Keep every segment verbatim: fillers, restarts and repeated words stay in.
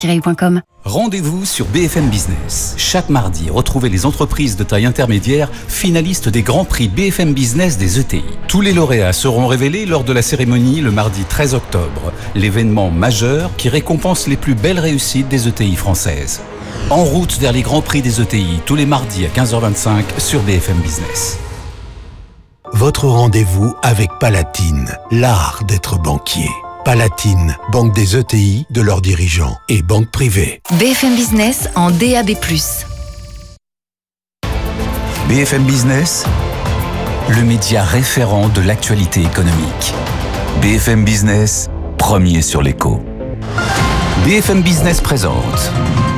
point com. Rendez-vous sur B F M Business. Chaque mardi, retrouvez les entreprises de taille intermédiaire finalistes des Grands Prix B F M Business des E T I. Tous les lauréats seront révélés lors de la cérémonie le mardi treize octobre, l'événement majeur qui récompense les plus belles réussites des E T I françaises. En route vers les Grands Prix des E T I, tous les mardis à quinze heures vingt-cinq sur B F M Business. Votre rendez-vous avec Palatine, l'art d'être banquier. Palatine, banque des E T I, de leurs dirigeants et banque privée. B F M Business en D A B plus. B F M Business, le média référent de l'actualité économique. B F M Business, premier sur l'écho. B F M Business présente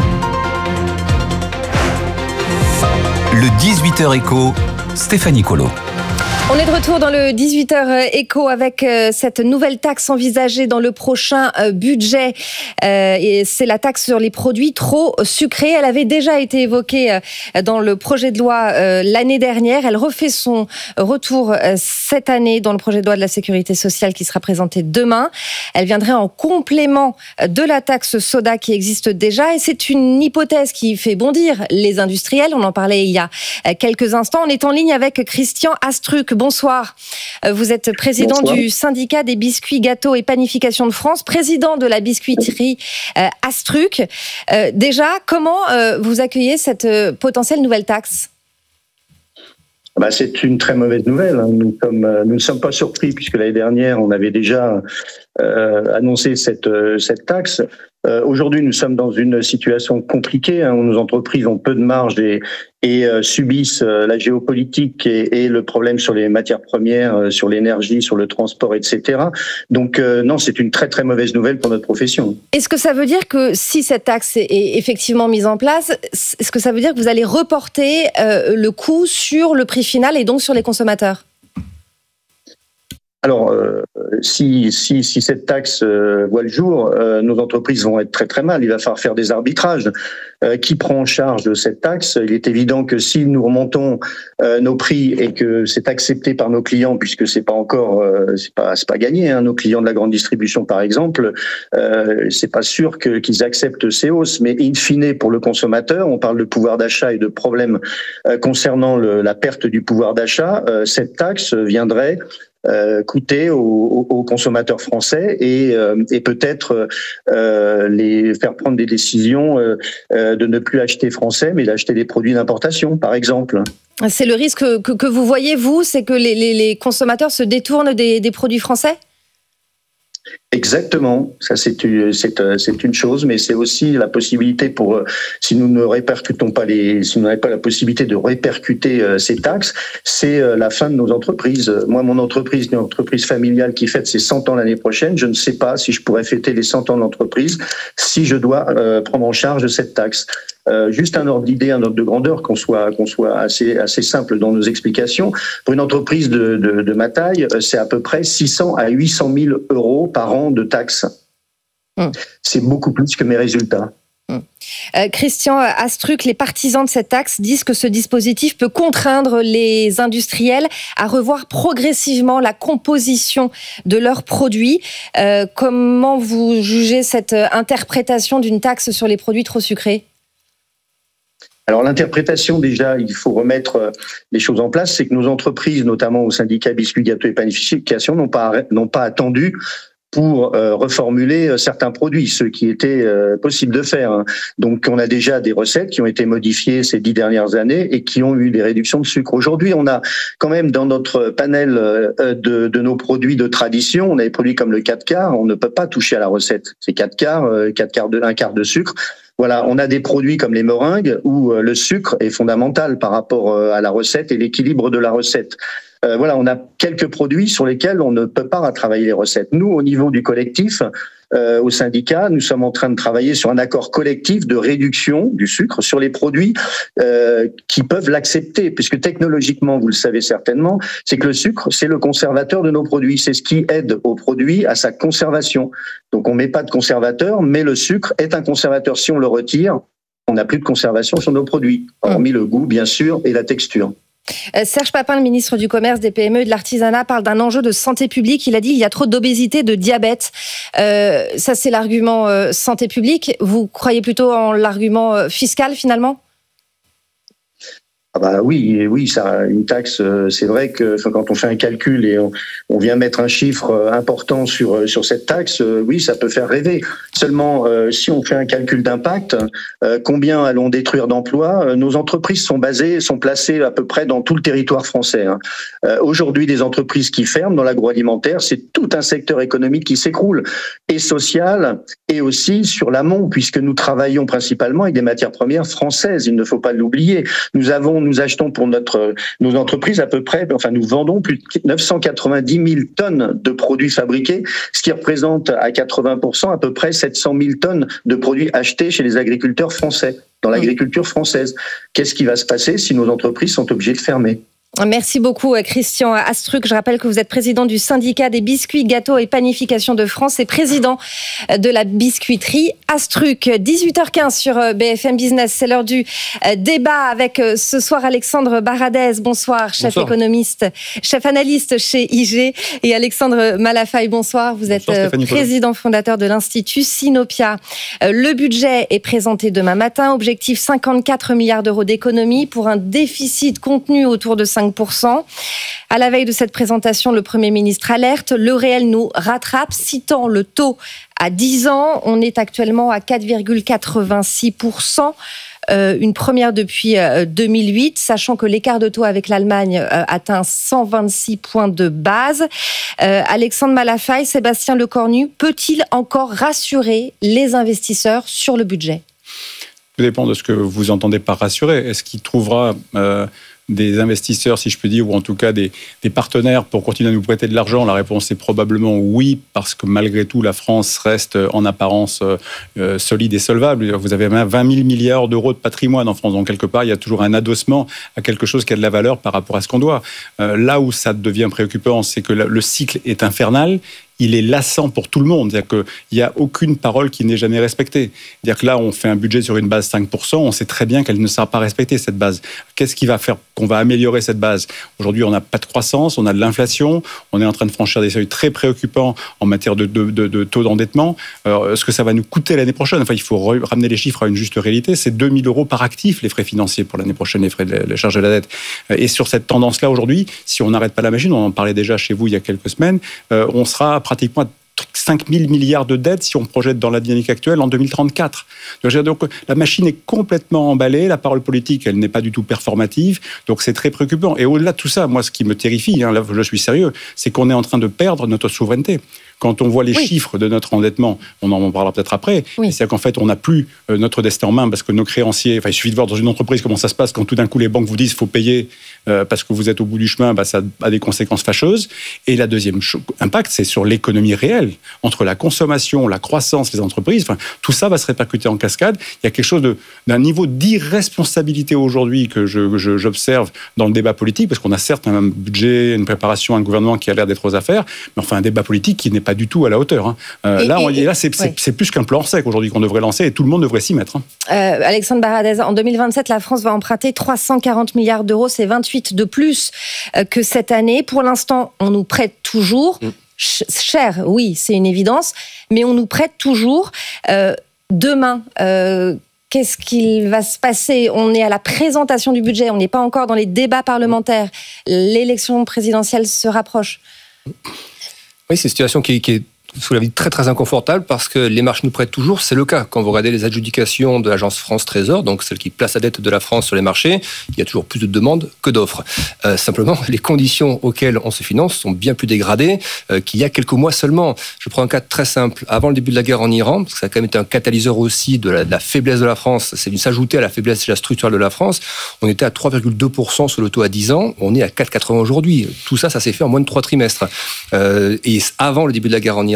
le dix-huit heures écho, Stéphanie Colo. On est de retour dans le dix-huit heures écho avec euh, cette nouvelle taxe envisagée dans le prochain euh, budget. Euh, et c'est la taxe sur les produits trop sucrés. Elle avait déjà été évoquée euh, dans le projet de loi euh, l'année dernière. Elle refait son retour euh, cette année dans le projet de loi de la sécurité sociale qui sera présenté demain. Elle viendrait en complément de la taxe soda qui existe déjà. Et c'est une hypothèse qui fait bondir les industriels. On en parlait il y a quelques instants. On est en ligne avec Christian Astruc. Bonsoir. Vous êtes président Bonsoir. du syndicat des biscuits, gâteaux et panifications de France, président de la biscuiterie euh, Astruc. Euh, déjà, comment euh, vous accueillez cette euh, potentielle nouvelle taxe ? Bah, c'est une très mauvaise nouvelle. Nous, sommes, nous ne sommes pas surpris puisque l'année dernière, on avait déjà euh, annoncé cette, cette taxe. Euh, aujourd'hui, nous sommes dans une situation compliquée hein, où nos entreprises ont peu de marge et, et euh, subissent euh, la géopolitique et, et le problème sur les matières premières, euh, sur l'énergie, sur le transport, et cetera. Donc euh, non, c'est une très très mauvaise nouvelle pour notre profession. Est-ce que ça veut dire que si cette taxe est effectivement mise en place, est-ce que ça veut dire que vous allez reporter euh, le coût sur le prix final et donc sur les consommateurs ? Alors, euh, si, si, si cette taxe euh, voit le jour, euh, nos entreprises vont être très très mal. Il va falloir faire des arbitrages. Euh, qui prend en charge de cette taxe ? Il est évident que si nous remontons euh, nos prix et que c'est accepté par nos clients, puisque c'est pas encore, euh, c'est pas, c'est pas gagné. Hein, nos clients de la grande distribution, par exemple, euh, c'est pas sûr que, qu'ils acceptent ces hausses. Mais in fine, pour le consommateur, on parle de pouvoir d'achat et de problèmes euh, concernant le, la perte du pouvoir d'achat. Euh, cette taxe viendrait Euh, coûter aux, aux, aux consommateurs français et, euh, et peut-être euh, les faire prendre des décisions euh, euh, de ne plus acheter français, mais d'acheter des produits d'importation, par exemple. C'est le risque que, que vous voyez, vous, c'est que les, les, les consommateurs se détournent des, des produits français ? Exactement, ça c'est une, c'est, c'est une chose, mais c'est aussi la possibilité pour, si nous ne répercutons pas les, si nous n'avons pas la possibilité de répercuter ces taxes, c'est la fin de nos entreprises. Moi, mon entreprise, une entreprise familiale qui fête ses cent ans l'année prochaine, je ne sais pas si je pourrais fêter les cent ans de l'entreprise si je dois euh, prendre en charge cette taxe. Euh, juste un ordre d'idée, un ordre de grandeur, qu'on soit qu'on soit assez assez simple dans nos explications. Pour une entreprise de de, de ma taille, c'est à peu près six cents à huit cent mille euros par an de taxes. Mmh. C'est beaucoup plus que mes résultats. Mmh. Euh, Christian Astruc, les partisans de cette taxe disent que ce dispositif peut contraindre les industriels à revoir progressivement la composition de leurs produits. Euh, comment vous jugez cette interprétation d'une taxe sur les produits trop sucrés ? Alors l'interprétation, déjà, il faut remettre les choses en place, c'est que nos entreprises, notamment au syndicat biscuits, gâteaux et panifications, n'ont pas, n'ont pas attendu pour euh, reformuler certains produits, ce qui était euh, possible de faire. Hein. Donc on a déjà des recettes qui ont été modifiées ces dix dernières années et qui ont eu des réductions de sucre. Aujourd'hui, on a quand même dans notre panel euh, de, de nos produits de tradition, on a des produits comme le quatre quarts, on ne peut pas toucher à la recette. C'est quatre quarts, euh, quatre quarts de, un quart de sucre. Voilà, on a des produits comme les meringues où le sucre est fondamental par rapport à la recette et l'équilibre de la recette. Euh, voilà, on a quelques produits sur lesquels on ne peut pas retravailler les recettes. Nous, au niveau du collectif, euh, au syndicat, nous sommes en train de travailler sur un accord collectif de réduction du sucre sur les produits euh, qui peuvent l'accepter, puisque technologiquement, vous le savez certainement, c'est que le sucre, c'est le conservateur de nos produits, c'est ce qui aide au produit à sa conservation. Donc on met pas de conservateur, mais le sucre est un conservateur. Si on le retire, on n'a plus de conservation sur nos produits, hormis le goût, bien sûr, et la texture. Euh, Serge Papin, le ministre du Commerce, des P M E et de l'Artisanat, parle d'un enjeu de santé publique. Il a dit qu'il y a trop d'obésité, de diabète. Euh, ça, c'est l'argument euh, santé publique. Vous croyez plutôt en l'argument euh, fiscal, finalement ? Ah bah oui, oui, ça, une taxe, c'est vrai que quand on fait un calcul et on, on vient mettre un chiffre important sur sur cette taxe, oui, ça peut faire rêver. Seulement, euh, si on fait un calcul d'impact, euh, combien allons détruire d'emplois ? Nos entreprises sont basées, sont placées à peu près dans tout le territoire français. Hein. Euh, aujourd'hui, des entreprises qui ferment dans l'agroalimentaire, c'est tout un secteur économique qui s'écroule, et social, et aussi sur l'amont, puisque nous travaillons principalement avec des matières premières françaises. Il ne faut pas l'oublier. Nous avons Nous achetons pour notre, nos entreprises à peu près, enfin nous vendons plus de neuf cent quatre-vingt-dix mille tonnes de produits fabriqués, ce qui représente à quatre-vingts pour cent à peu près sept cent mille tonnes de produits achetés chez les agriculteurs français, dans l'agriculture française. Qu'est-ce qui va se passer si nos entreprises sont obligées de fermer ? Merci beaucoup Christian Astruc. Je rappelle que vous êtes président du syndicat des biscuits, gâteaux et panification de France et président de la biscuiterie Astruc. dix-huit heures quinze sur B F M Business, c'est l'heure du débat avec ce soir Alexandre Baradez. Bonsoir, chef bonsoir. Économiste, chef analyste chez I G, et Alexandre Malafaille. Bonsoir, vous êtes bonsoir, président fondateur de l'Institut Sinopia. Le budget est présenté demain matin. Objectif cinquante-quatre milliards d'euros d'économie pour un déficit contenu autour de cinq pour cent. À la veille de cette présentation, le Premier ministre alerte. Le réel nous rattrape, citant le taux à dix ans. On est actuellement à quatre virgule quatre-vingt-six pour cent. Euh, une première depuis euh, deux mille huit, sachant que l'écart de taux avec l'Allemagne euh, atteint cent vingt-six points de base. Euh, Alexandre Malafaille, Sébastien Lecornu, peut-il encore rassurer les investisseurs sur le budget ? Tout dépend de ce que vous entendez par rassurer. Est-ce qu'il trouvera euh, des investisseurs, si je peux dire, ou en tout cas des, des partenaires pour continuer à nous prêter de l'argent ? La réponse est probablement oui, parce que malgré tout, la France reste en apparence euh, solide et solvable. Vous avez vingt mille milliards d'euros de patrimoine en France, donc quelque part, il y a toujours un adossement à quelque chose qui a de la valeur par rapport à ce qu'on doit. Euh, là où ça devient préoccupant, c'est que le cycle est infernal. Il est lassant pour tout le monde. C'est-à-dire qu'il n'y a aucune parole qui n'est jamais respectée. C'est-à-dire que là, on fait un budget sur une base cinq pour cent, on sait très bien qu'elle ne sera pas respectée, cette base. Qu'est-ce qui va faire qu'on va améliorer cette base ? Aujourd'hui, on n'a pas de croissance, on a de l'inflation, on est en train de franchir des seuils très préoccupants en matière de, de, de, de taux d'endettement. Alors, ce que ça va nous coûter l'année prochaine, enfin, il faut ramener les chiffres à une juste réalité, c'est deux mille euros par actif, les frais financiers pour l'année prochaine, les frais de la charge de la dette. Et sur cette tendance-là, aujourd'hui, si on n'arrête pas la machine, on en parlait déjà chez vous il y a quelques semaines, euh, on sera pratiquement à cinq mille milliards de dettes si on projette dans la dynamique actuelle en deux mille trente-quatre. Donc la machine est complètement emballée, la parole politique, elle n'est pas du tout performative, donc c'est très préoccupant. Et au-delà de tout ça, moi ce qui me terrifie, hein, là je suis sérieux, c'est qu'on est en train de perdre notre souveraineté. Quand on voit les oui. chiffres de notre endettement, on en parlera peut-être après, oui. c'est-à-dire qu'en fait, on n'a plus notre destin en main parce que nos créanciers, enfin, il suffit de voir dans une entreprise comment ça se passe quand tout d'un coup les banques vous disent qu'il faut payer euh, parce que vous êtes au bout du chemin, bah, ça a des conséquences fâcheuses. Et la deuxième cho- impact, c'est sur l'économie réelle, entre la consommation, la croissance, les entreprises, enfin, tout ça va se répercuter en cascade. Il y a quelque chose de, d'un niveau d'irresponsabilité aujourd'hui que je, je, j'observe dans le débat politique, parce qu'on a certes un budget, une préparation, un gouvernement qui a l'air d'être aux affaires, mais enfin un débat politique qui n'est pas du tout à la hauteur. Hein. Euh, et, là, on, et, là c'est, c'est, ouais. c'est plus qu'un plan sec aujourd'hui qu'on devrait lancer et tout le monde devrait s'y mettre. Hein. Euh, Alexandre Baradez, en deux mille vingt-sept, la France va emprunter trois cent quarante milliards d'euros, c'est vingt-huit de plus que cette année. Pour l'instant, on nous prête toujours. Mm. Cher, oui, c'est une évidence, mais on nous prête toujours. Euh, demain, euh, qu'est-ce qu'il va se passer ? On est à la présentation du budget, on n'est pas encore dans les débats parlementaires. L'élection présidentielle se rapproche. Oui, c'est une situation qui, qui est sous la vie très très inconfortable parce que les marchés nous prêtent toujours, c'est le cas. Quand vous regardez les adjudications de l'agence France Trésor, donc celle qui place la dette de la France sur les marchés, il y a toujours plus de demandes que d'offres. Euh, simplement, les conditions auxquelles on se finance sont bien plus dégradées euh, qu'il y a quelques mois seulement. Je prends un cas très simple. Avant le début de la guerre en Iran, parce que ça a quand même été un catalyseur aussi de la, de la faiblesse de la France, c'est venu s'ajouter à la faiblesse structurelle de la France, on était à trois virgule deux pour cent sur le taux à dix ans, on est à quatre virgule quatre-vingts aujourd'hui. Tout ça, ça s'est fait en moins de trois trimestres. Euh, et avant le début de la guerre en Iran,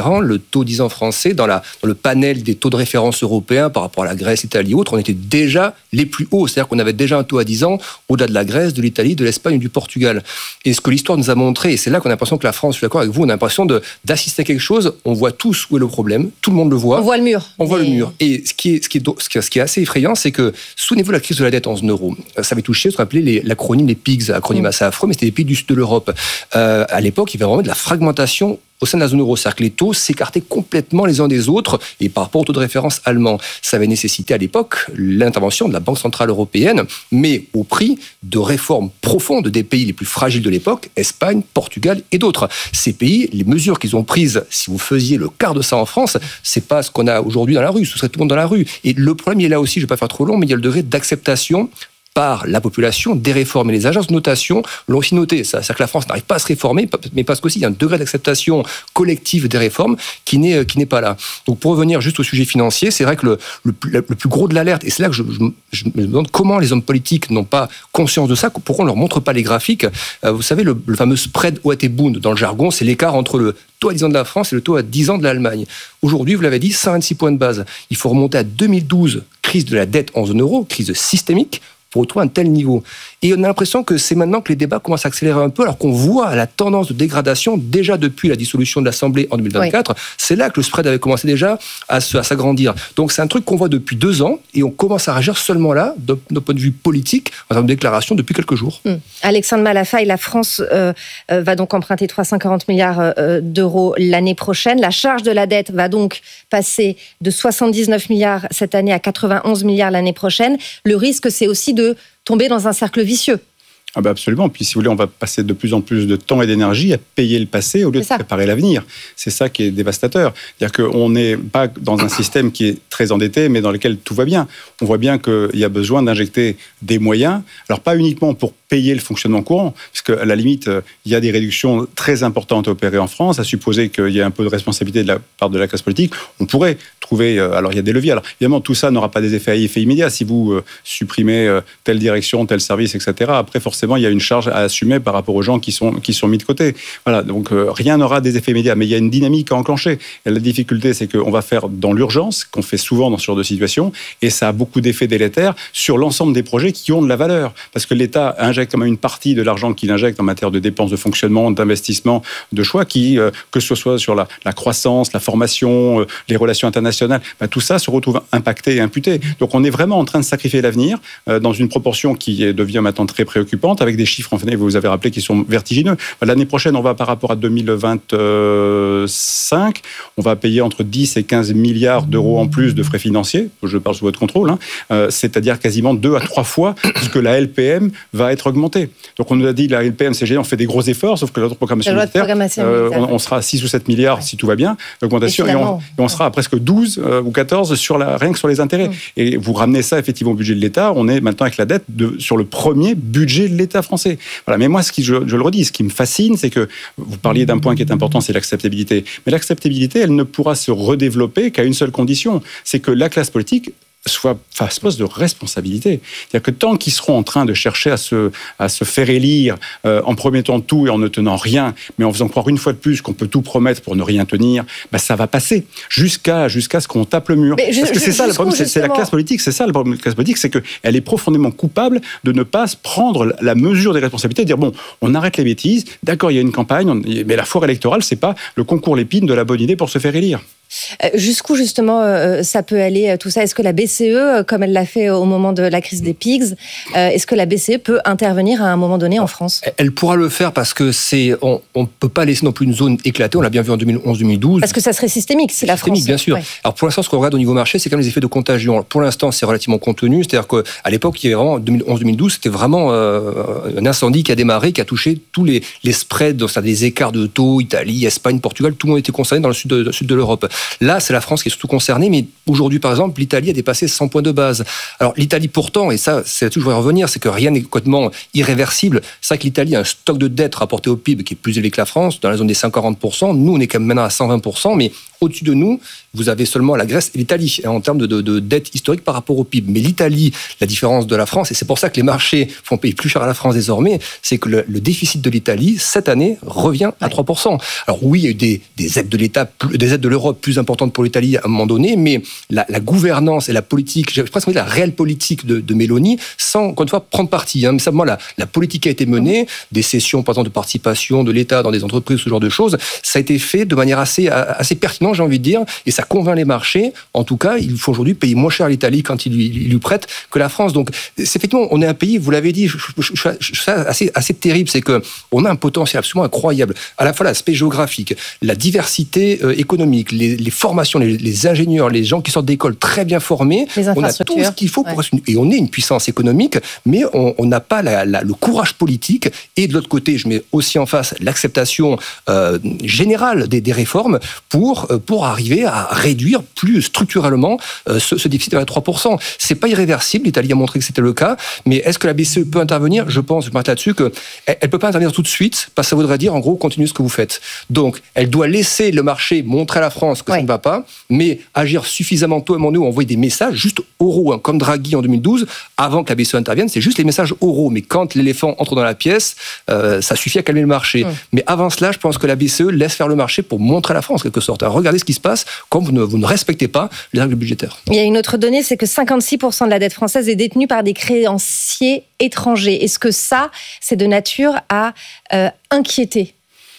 an, le taux dix ans français, dans, la, dans le panel des taux de référence européens par rapport à la Grèce, l'Italie et autres, on était déjà les plus hauts. C'est-à-dire qu'on avait déjà un taux à dix ans au-delà de la Grèce, de l'Italie, de l'Espagne et du Portugal. Et ce que l'histoire nous a montré, et c'est là qu'on a l'impression que la France, je suis d'accord avec vous, on a l'impression de, d'assister à quelque chose, on voit tous où est le problème, tout le monde le voit. On voit le mur. On voit le mur. Et ce qui est, ce qui est, ce qui est assez effrayant, c'est que, souvenez-vous, la crise de la dette en zone euro, ça avait touché ce qu'on appelait les, l'acronyme les P I G S, acronyme assez affreux, mais c'était les pays du sud de l'Europe. Euh, à l'époque, il y avait vraiment de la fragmentation au sein de la zone euro. C'est-à-dire que les taux s'écartaient complètement les uns des autres, et par rapport au taux de référence allemand. Ça avait nécessité à l'époque l'intervention de la Banque Centrale Européenne, mais au prix de réformes profondes des pays les plus fragiles de l'époque, Espagne, Portugal et d'autres. Ces pays, les mesures qu'ils ont prises, si vous faisiez le quart de ça en France, c'est pas ce qu'on a aujourd'hui dans la rue, ce serait tout le monde dans la rue. Et le problème, il est là aussi, je ne vais pas faire trop long, mais il y a le degré d'acceptation par la population des réformes. Et les agences de notation l'ont aussi noté. C'est-à-dire que la France n'arrive pas à se réformer, mais parce qu'aussi il y a un degré d'acceptation collective des réformes qui n'est, qui n'est pas là. Donc pour revenir juste au sujet financier, c'est vrai que le, le, le plus gros de l'alerte, et c'est là que je, je, je me demande comment les hommes politiques n'ont pas conscience de ça, pourquoi on ne leur montre pas les graphiques. Euh, vous savez, le, le fameux spread O A T-Bund, dans le jargon, c'est l'écart entre le taux à dix ans de la France et le taux à dix ans de l'Allemagne. Aujourd'hui, vous l'avez dit, cent vingt-six points de base. Il faut remonter à deux mille douze, crise de la dette en zone euro, crise systémique, pour retrouver un tel niveau. Et on a l'impression que c'est maintenant que les débats commencent à accélérer un peu, alors qu'on voit la tendance de dégradation déjà depuis la dissolution de l'Assemblée en deux mille vingt-quatre. Oui. C'est là que le spread avait commencé déjà à, se, à s'agrandir. Donc c'est un truc qu'on voit depuis deux ans, et on commence à réagir seulement là, de notre point de vue politique, en termes de déclaration, depuis quelques jours. Hum. Alexandre Malafaille, la France euh, euh, va donc emprunter trois cent quarante milliards euh, d'euros l'année prochaine. La charge de la dette va donc passer de soixante-dix-neuf milliards cette année à quatre-vingt-onze milliards l'année prochaine. Le risque, c'est aussi de tomber dans un cercle vicieux. Ah bah absolument. Puis si vous voulez, on va passer de plus en plus de temps et d'énergie à payer le passé au lieu C'est de ça. préparer l'avenir. C'est ça qui est dévastateur. C'est-à-dire qu'on n'est pas dans un système qui est très endetté, mais dans lequel tout va bien. On voit bien qu'il y a besoin d'injecter des moyens. Alors pas uniquement pour payer le fonctionnement courant, parce qu'à la limite, il y a des réductions très importantes opérées en France, à supposer qu'il y ait un peu de responsabilité de la part de la classe politique. On pourrait trouver... Alors il y a des leviers. Alors évidemment, tout ça n'aura pas des effets, effets immédiats. Si vous euh, supprimez euh, telle direction, tel service, et cetera, après forcément, il y a une charge à assumer par rapport aux gens qui sont, qui sont mis de côté. Voilà, donc euh, rien n'aura des effets immédiats, mais il y a une dynamique à enclencher. Et la difficulté, c'est qu'on va faire dans l'urgence, qu'on fait souvent dans ce genre de situation, et ça a beaucoup d'effets délétères sur l'ensemble des projets qui ont de la valeur. Parce que l'État injecte quand même une partie de l'argent qu'il injecte en matière de dépenses de fonctionnement, d'investissement, de choix, qui, euh, que ce soit sur la, la croissance, la formation, euh, les relations internationales, bah, tout ça se retrouve impacté et imputé. Donc on est vraiment en train de sacrifier l'avenir euh, dans une proportion qui est, devient maintenant très préoccupante, avec des chiffres, en fait, vous avez rappelé, qui sont vertigineux. L'année prochaine, on va, par rapport à deux mille vingt-cinq, on va payer entre dix et quinze milliards d'euros en plus de frais financiers, je parle sous votre contrôle, hein, euh, c'est-à-dire quasiment deux à trois fois ce que la L P M va être augmentée. Donc on nous a dit, la L P M, c'est génial, on fait des gros efforts, sauf que la programmation militaire, euh, on, on sera à six ou sept milliards, ouais, si tout va bien, d'augmentation, et, et, on, et on sera à presque douze euh, ou quatorze sur la, rien que sur les intérêts. Mmh. Et vous ramenez ça effectivement au budget de l'État, on est maintenant avec la dette de, sur le premier budget de l'État français. Voilà. Mais moi, ce qui, je, je le redis, ce qui me fascine, c'est que vous parliez d'un point qui est important, c'est l'acceptabilité. Mais l'acceptabilité, elle ne pourra se redévelopper qu'à une seule condition, c'est que la classe politique soit face poste de responsabilité. C'est-à-dire que tant qu'ils seront en train de chercher à se, à se faire élire euh, en promettant tout et en ne tenant rien, mais en faisant croire une fois de plus qu'on peut tout promettre pour ne rien tenir, bah ça va passer jusqu'à, jusqu'à ce qu'on tape le mur. Mais Parce que je, c'est ça le problème, c'est, c'est la classe politique, c'est ça le problème de la classe politique, c'est qu'elle est profondément coupable de ne pas prendre la mesure des responsabilités, de dire bon, on arrête les bêtises, d'accord, il y a une campagne, on, mais la foire électorale, c'est pas le concours l'épine de la bonne idée pour se faire élire. Euh, jusqu'où justement euh, ça peut aller tout ça ? Est-ce que la B C E, comme elle l'a fait au moment de la crise des P I G S, euh, est-ce que la B C E peut intervenir à un moment donné en France ? Elle pourra le faire parce que c'est on ne peut pas laisser non plus une zone éclatée. On l'a bien vu en deux mille onze deux mille douze. Parce que ça serait systémique si la France. Systémique, bien sûr. Ouais. Alors pour l'instant, ce qu'on regarde au niveau marché, c'est quand même les effets de contagion. Alors, pour l'instant, c'est relativement contenu. C'est-à-dire qu'à l'époque, il y avait vraiment deux mille onze deux mille douze, c'était vraiment euh, un incendie qui a démarré, qui a touché tous les les spreads, donc ça des écarts de taux, Italie, Espagne, Portugal, tout le monde était concerné dans le sud de, le sud de l'Europe. Là, c'est la France qui est surtout concernée, mais aujourd'hui, par exemple, l'Italie a dépassé cent points de base. Alors, l'Italie, pourtant, et ça, c'est toujours à revenir, c'est que rien n'est complètement irréversible. C'est vrai que l'Italie a un stock de dette rapporté au P I B qui est plus élevé que la France, dans la zone des cent quarante pour cent. Nous, on est quand même maintenant à cent vingt pour cent, mais au-dessus de nous, vous avez seulement la Grèce et l'Italie en termes de, de, de dette historique par rapport au P I B. Mais l'Italie, la différence de la France, et c'est pour ça que les marchés font payer plus cher à la France désormais, c'est que le, le déficit de l'Italie, cette année, revient à trois pour cent. Alors oui, il y a eu des, des aides de l'État, des aides de l'Europe plus importantes pour l'Italie à un moment donné, mais la, la gouvernance et la politique, j'ai presque envie de dire la réelle politique de, de Meloni, sans, encore une fois, prendre parti. Hein. Mais simplement, la, la politique a été menée, des cessions, par exemple, de participation de l'État dans des entreprises, ce genre de choses, ça a été fait de manière assez, assez pertinente, j'ai envie de dire, et ça convainc les marchés. En tout cas, il faut aujourd'hui payer moins cher l'Italie quand il lui, il lui prête que la France. Donc, c'est effectivement, on est un pays, vous l'avez dit, je, je, je, je, je, c'est assez, assez terrible, c'est que on a un potentiel absolument incroyable. À la fois l'aspect géographique, la diversité euh, économique, les, les formations, les, les ingénieurs, les gens qui sortent d'école très bien formés. On a tout ce qu'il faut pour ouais. être une, et on est une puissance économique, mais on n'a pas la, la, le courage politique. Et de l'autre côté, je mets aussi en face l'acceptation euh, générale des, des réformes pour pour arriver à réduire plus structurellement euh, ce, ce déficit à trois pour cent. C'est pas irréversible. L'Italie a montré que c'était le cas, mais est-ce que la B C E peut intervenir ? Je pense, je m'arrête là-dessus, que elle, elle peut pas intervenir tout de suite, parce que ça voudrait dire en gros continuez ce que vous faites. Donc, elle doit laisser le marché montrer à la France que ouais. ça ne va pas, mais agir suffisamment tôt à un moment donné où envoyer des messages juste oraux, hein, comme Draghi en deux mille douze, avant que la B C E intervienne, c'est juste les messages oraux. Mais quand l'éléphant entre dans la pièce, euh, ça suffit à calmer le marché. Mmh. Mais avant cela, je pense que la B C E laisse faire le marché pour montrer à la France, en quelque sorte. Alors, regardez ce qui se passe quand vous ne, vous ne respectez pas les règles budgétaires. Il y a une autre donnée, c'est que cinquante-six pour cent de la dette française est détenue par des créanciers étrangers. Est-ce que ça, c'est de nature à euh, inquiéter ?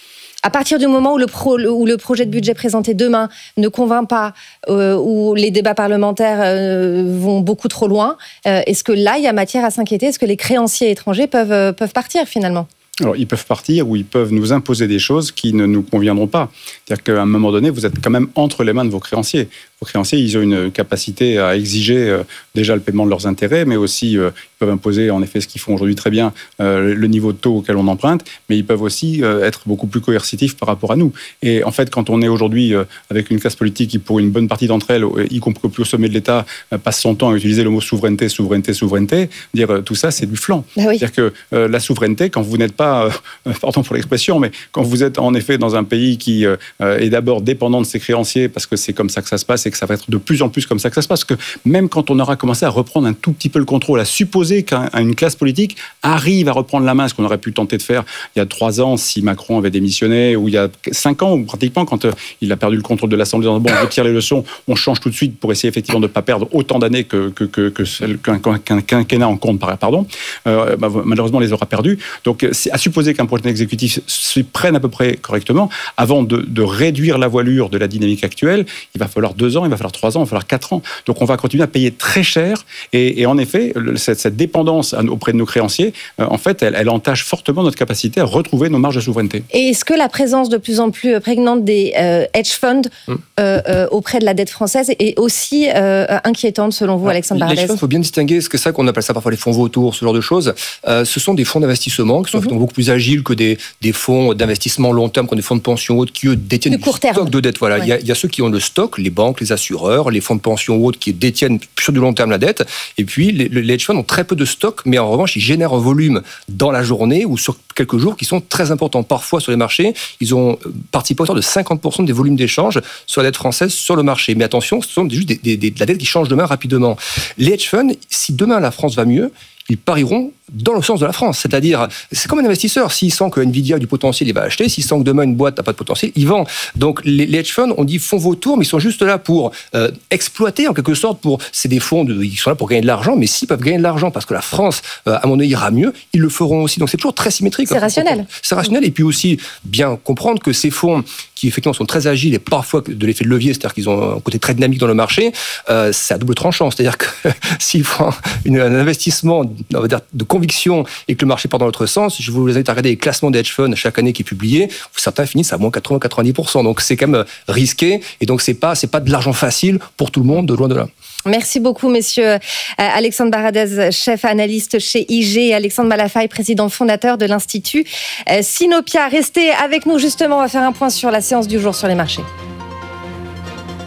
À partir du moment où le, pro, où le projet de budget présenté demain ne convainc pas, euh, où les débats parlementaires euh, vont beaucoup trop loin, euh, est-ce que là, il y a matière à s'inquiéter ? Est-ce que les créanciers étrangers peuvent, euh, peuvent partir finalement ? Alors, ils peuvent partir ou ils peuvent nous imposer des choses qui ne nous conviendront pas. C'est-à-dire qu'à un moment donné, vous êtes quand même entre les mains de vos créanciers. Vos créanciers, ils ont une capacité à exiger euh, déjà le paiement de leurs intérêts, mais aussi euh, ils peuvent imposer, en effet, ce qu'ils font aujourd'hui très bien, euh, le niveau de taux auquel on emprunte, mais ils peuvent aussi euh, être beaucoup plus coercitifs par rapport à nous. Et en fait, quand on est aujourd'hui euh, avec une classe politique qui, pour une bonne partie d'entre elles, y compris au plus haut sommet de l'État, euh, passe son temps à utiliser le mot souveraineté, souveraineté, souveraineté, dire euh, tout ça, c'est du flan. Bah oui. C'est-à-dire que euh, la souveraineté, quand vous n'êtes pas, euh, pardon pour l'expression, mais quand vous êtes en effet dans un pays qui euh, est d'abord dépendant de ses créanciers, parce que c'est comme ça que ça se passe et que ça va être de plus en plus comme ça que ça se passe, que même quand on aura commencé à reprendre un tout petit peu le contrôle, à supposer qu'une classe politique arrive à reprendre la main, ce qu'on aurait pu tenter de faire il y a trois ans si Macron avait démissionné, ou il y a cinq ans, ou pratiquement quand euh, il a perdu le contrôle de l'Assemblée, bon, on retire les leçons, on change tout de suite pour essayer effectivement de ne pas perdre autant d'années que, que, que, que celle, qu'un, qu'un quinquennat en compte, pardon, euh, bah, malheureusement les aura perdus. Donc c'est à supposer qu'un projet exécutif s'y prenne à peu près correctement, avant de, de réduire la voilure de la dynamique actuelle, il va falloir deux ans, il va falloir trois ans, il va falloir quatre ans. Donc on va continuer à payer très cher, et, et en effet, le, cette, cette dépendance auprès de nos créanciers, euh, en fait, elle, elle entache fortement notre capacité à retrouver nos marges de souveraineté. Et est-ce que la présence de plus en plus prégnante des euh, hedge funds hum. euh, euh, auprès de la dette française est aussi euh, inquiétante selon vous, Alexandre Baradez ? Les hedge funds, il faut bien distinguer, c'est ça qu'on appelle ça parfois les fonds vautours, ce genre de choses. Euh, ce sont des fonds d'investissement qui sont mmh. beaucoup plus agiles que des, des fonds d'investissement long terme, comme des fonds de pension autres qui eux détiennent du stock terme. de dette. Voilà, ouais. il, y a, il y a ceux qui ont le stock, les banques, les assureurs, les fonds de pension ou autres qui détiennent sur du long terme la dette. Et puis les, les hedge funds ont très peu de stock, mais en revanche ils génèrent un volume dans la journée ou sur quelques jours qui sont très importants. Parfois sur les marchés, ils ont participé à hauteur de cinquante pour cent des volumes d'échange sur la dette française sur le marché. Mais attention, ce sont juste des, des, des, de la dette qui change de main rapidement. Les hedge funds, si demain la France va mieux, ils parieront dans le sens de la France. C'est-à-dire, c'est comme un investisseur. S'il sent que Nvidia a du potentiel, il va acheter. S'il sent que demain, une boîte n'a pas de potentiel, il vend. Donc, les, les hedge funds, on dit fonds vautours, mais ils sont juste là pour euh, exploiter, en quelque sorte. Pour, c'est des fonds, de, ils sont là pour gagner de l'argent, mais s'ils peuvent gagner de l'argent parce que la France, euh, à mon avis, ira mieux, ils le feront aussi. Donc, c'est toujours très symétrique. C'est hein, rationnel. C'est rationnel. Et puis aussi, bien comprendre que ces fonds, qui effectivement sont très agiles et parfois de l'effet de levier, c'est-à-dire qu'ils ont un côté très dynamique dans le marché, euh, c'est à double tranchant. C'est-à-dire que s'ils font une, un investissement, on va dire, de conviction et que le marché part dans l'autre sens, je vous invite à regarder les classements des hedge funds chaque année qui est publié, certains finissent à moins quatre-vingts à quatre-vingt-dix pour cent. Donc c'est quand même risqué et donc c'est pas, c'est pas de l'argent facile pour tout le monde, de loin de là. Merci beaucoup, messieurs. Alexandre Baradez, chef analyste chez I G, et Alexandre Malafaye, président fondateur de l'Institut Sinopia. Restez avec nous, justement, on va faire un point sur la séance du jour sur les marchés.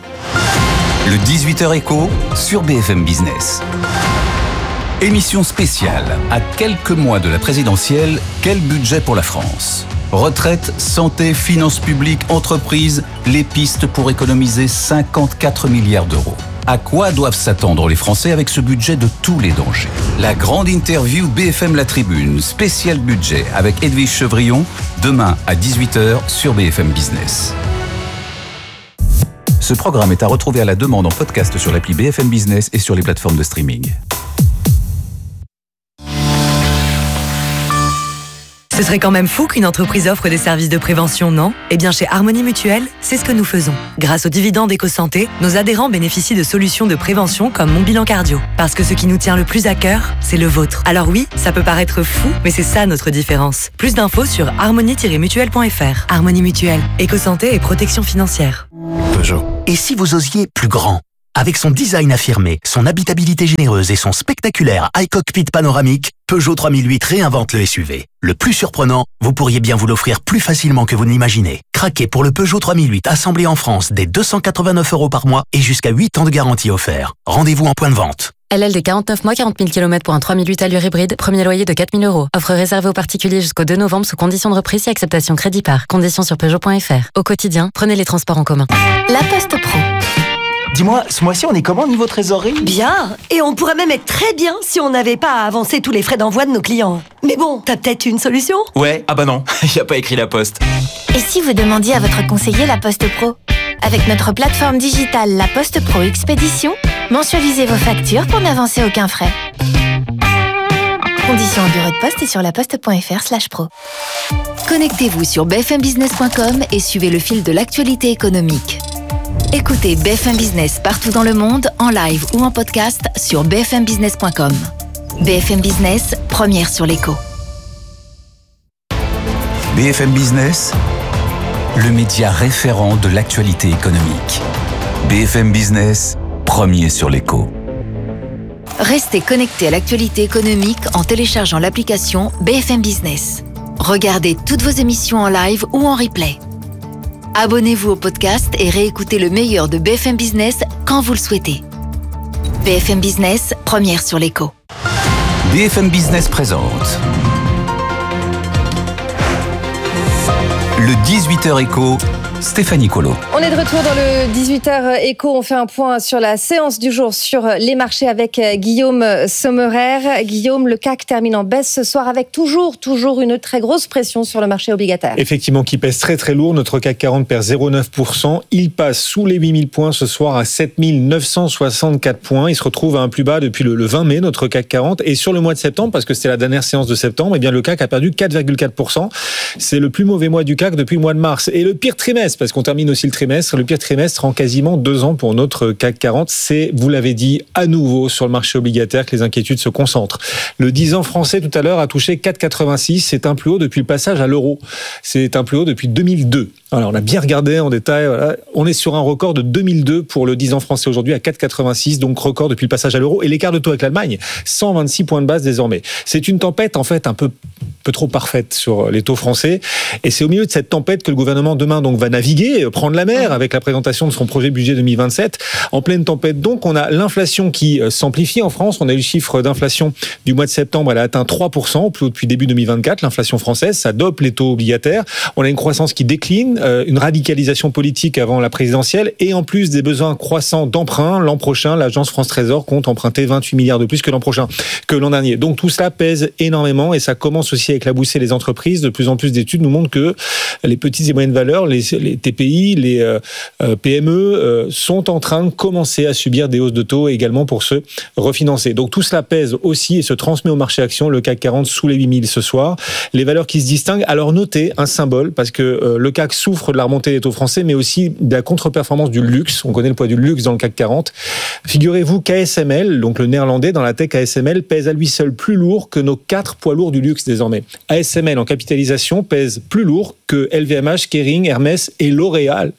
Le dix-huit heures éco sur B F M Business. Émission spéciale. À quelques mois de la présidentielle, quel budget pour la France ? Retraite, santé, finances publiques, entreprises, les pistes pour économiser cinquante-quatre milliards d'euros. À quoi doivent s'attendre les Français avec ce budget de tous les dangers ? La grande interview B F M La Tribune, spécial budget avec Edwige Chevrillon, demain à dix-huit heures sur B F M Business. Ce programme est à retrouver à la demande en podcast sur l'appli B F M Business et sur les plateformes de streaming. Ce serait quand même fou qu'une entreprise offre des services de prévention, non ? Eh bien, chez Harmonie Mutuelle, c'est ce que nous faisons. Grâce aux dividendes EcoSanté, nos adhérents bénéficient de solutions de prévention comme Mon Bilan Cardio. Parce que ce qui nous tient le plus à cœur, c'est le vôtre. Alors oui, ça peut paraître fou, mais c'est ça notre différence. Plus d'infos sur harmonie tiret mutuelle point f r. Harmonie Mutuelle, EcoSanté et protection financière. Peugeot. Et si vous osiez plus grand ? Avec son design affirmé, son habitabilité généreuse et son spectaculaire iCockpit panoramique, Peugeot trois mille huit réinvente le S U V. Le plus surprenant, vous pourriez bien vous l'offrir plus facilement que vous ne l'imaginez. Craquez pour le Peugeot trois mille huit assemblé en France dès deux cent quatre-vingt-neuf euros par mois et jusqu'à huit ans de garantie offert. Rendez-vous en point de vente. L L D quarante-neuf mois, quarante mille kilomètres pour un trois mille huit allure hybride, premier loyer de quatre mille euros. Offre réservée aux particuliers jusqu'au deux novembre sous conditions de reprise et acceptation crédit par. Conditions sur Peugeot point f r. Au quotidien, prenez les transports en commun. La Poste Pro. Dis-moi, ce mois-ci, on est comment niveau trésorerie ? Bien, et on pourrait même être très bien si on n'avait pas à avancer tous les frais d'envoi de nos clients. Mais bon, t'as peut-être une solution ? Ouais, ah bah non, il n'y a pas écrit La Poste. Et si vous demandiez à votre conseiller La Poste Pro ? Avec notre plateforme digitale La Poste Pro Expédition, mensualisez vos factures pour n'avancer aucun frais. Conditions en bureau de poste et sur laposte point f r slash pro. Connectez-vous sur b f m business point com et suivez le fil de l'actualité économique. Écoutez B F M Business partout dans le monde, en live ou en podcast sur b f m business point com. B F M Business, première sur l'écho. B F M Business, le média référent de l'actualité économique. B F M Business, premier sur l'écho. Restez connecté à l'actualité économique en téléchargeant l'application B F M Business. Regardez toutes vos émissions en live ou en replay. Abonnez-vous au podcast et réécoutez le meilleur de B F M Business quand vous le souhaitez. B F M Business, première sur l'écho. B F M Business présente le dix-huit heures éco, Stéphanie Colo. On est de retour dans le dix-huit heures éco. On fait un point sur la séance du jour sur les marchés avec Guillaume Sommerer. Guillaume, le C A C termine en baisse ce soir avec toujours, toujours une très grosse pression sur le marché obligataire. Effectivement, qui pèse très très lourd. Notre C A C quarante perd zéro virgule neuf pour cent. Il passe sous les huit mille points ce soir à sept mille neuf cent soixante-quatre points. Il se retrouve à un plus bas depuis le vingt mai, notre C A C quarante. Et sur le mois de septembre, parce que c'était la dernière séance de septembre, eh bien le C A C a perdu quatre virgule quatre pour cent. C'est le plus mauvais mois du C A C depuis le mois de mars. Et le pire trimestre, parce qu'on termine aussi le trimestre, le pire trimestre en quasiment deux ans pour notre C A C quarante. C'est, vous l'avez dit, à nouveau sur le marché obligataire que les inquiétudes se concentrent. Le dix ans français tout à l'heure a touché quatre virgule quatre-vingt-six. C'est un plus haut depuis le passage à l'euro. C'est un plus haut depuis deux mille deux. Alors, on a bien regardé en détail. Voilà. On est sur un record de deux mille deux pour le dix ans français aujourd'hui à quatre virgule quatre-vingt-six, donc record depuis le passage à l'euro. Et l'écart de taux avec l'Allemagne, cent vingt-six points de base désormais. C'est une tempête en fait un peu, peu trop parfaite sur les taux français. Et c'est au milieu de cette tempête que le gouvernement demain donc va naviguer, prendre la mer avec la présentation de son projet budget deux mille vingt-sept. En pleine tempête donc, on a l'inflation qui s'amplifie en France. On a eu le chiffre d'inflation du mois de septembre, elle a atteint trois pour cent, au plus haut depuis début deux mille vingt-quatre. L'inflation française, ça dope les taux obligataires. On a une croissance qui décline, une radicalisation politique avant la présidentielle et en plus des besoins croissants d'emprunt. L'an prochain, l'agence France Trésor compte emprunter vingt-huit milliards de plus que l'an prochain, que l'an dernier. Donc tout cela pèse énormément et ça commence aussi à éclabousser les entreprises. De plus en plus d'études nous montrent que les petites et moyennes valeurs, les, les T P I, les euh, P M E euh, sont en train de commencer à subir des hausses de taux également pour se refinancer. Donc tout cela pèse aussi et se transmet au marché action. Le C A C quarante sous les huit mille ce soir. Les valeurs qui se distinguent, alors notez un symbole parce que euh, le C A C souffre de la remontée des taux français mais aussi de la contre-performance du luxe. On connaît le poids du luxe dans le C A C quarante. Figurez-vous qu'A S M L, donc le néerlandais dans la tech A S M L, pèse à lui seul plus lourd que nos quatre poids lourds du luxe désormais. A S M L en capitalisation pèse plus lourd que L V M H, Kering, Hermès et L'Oréal.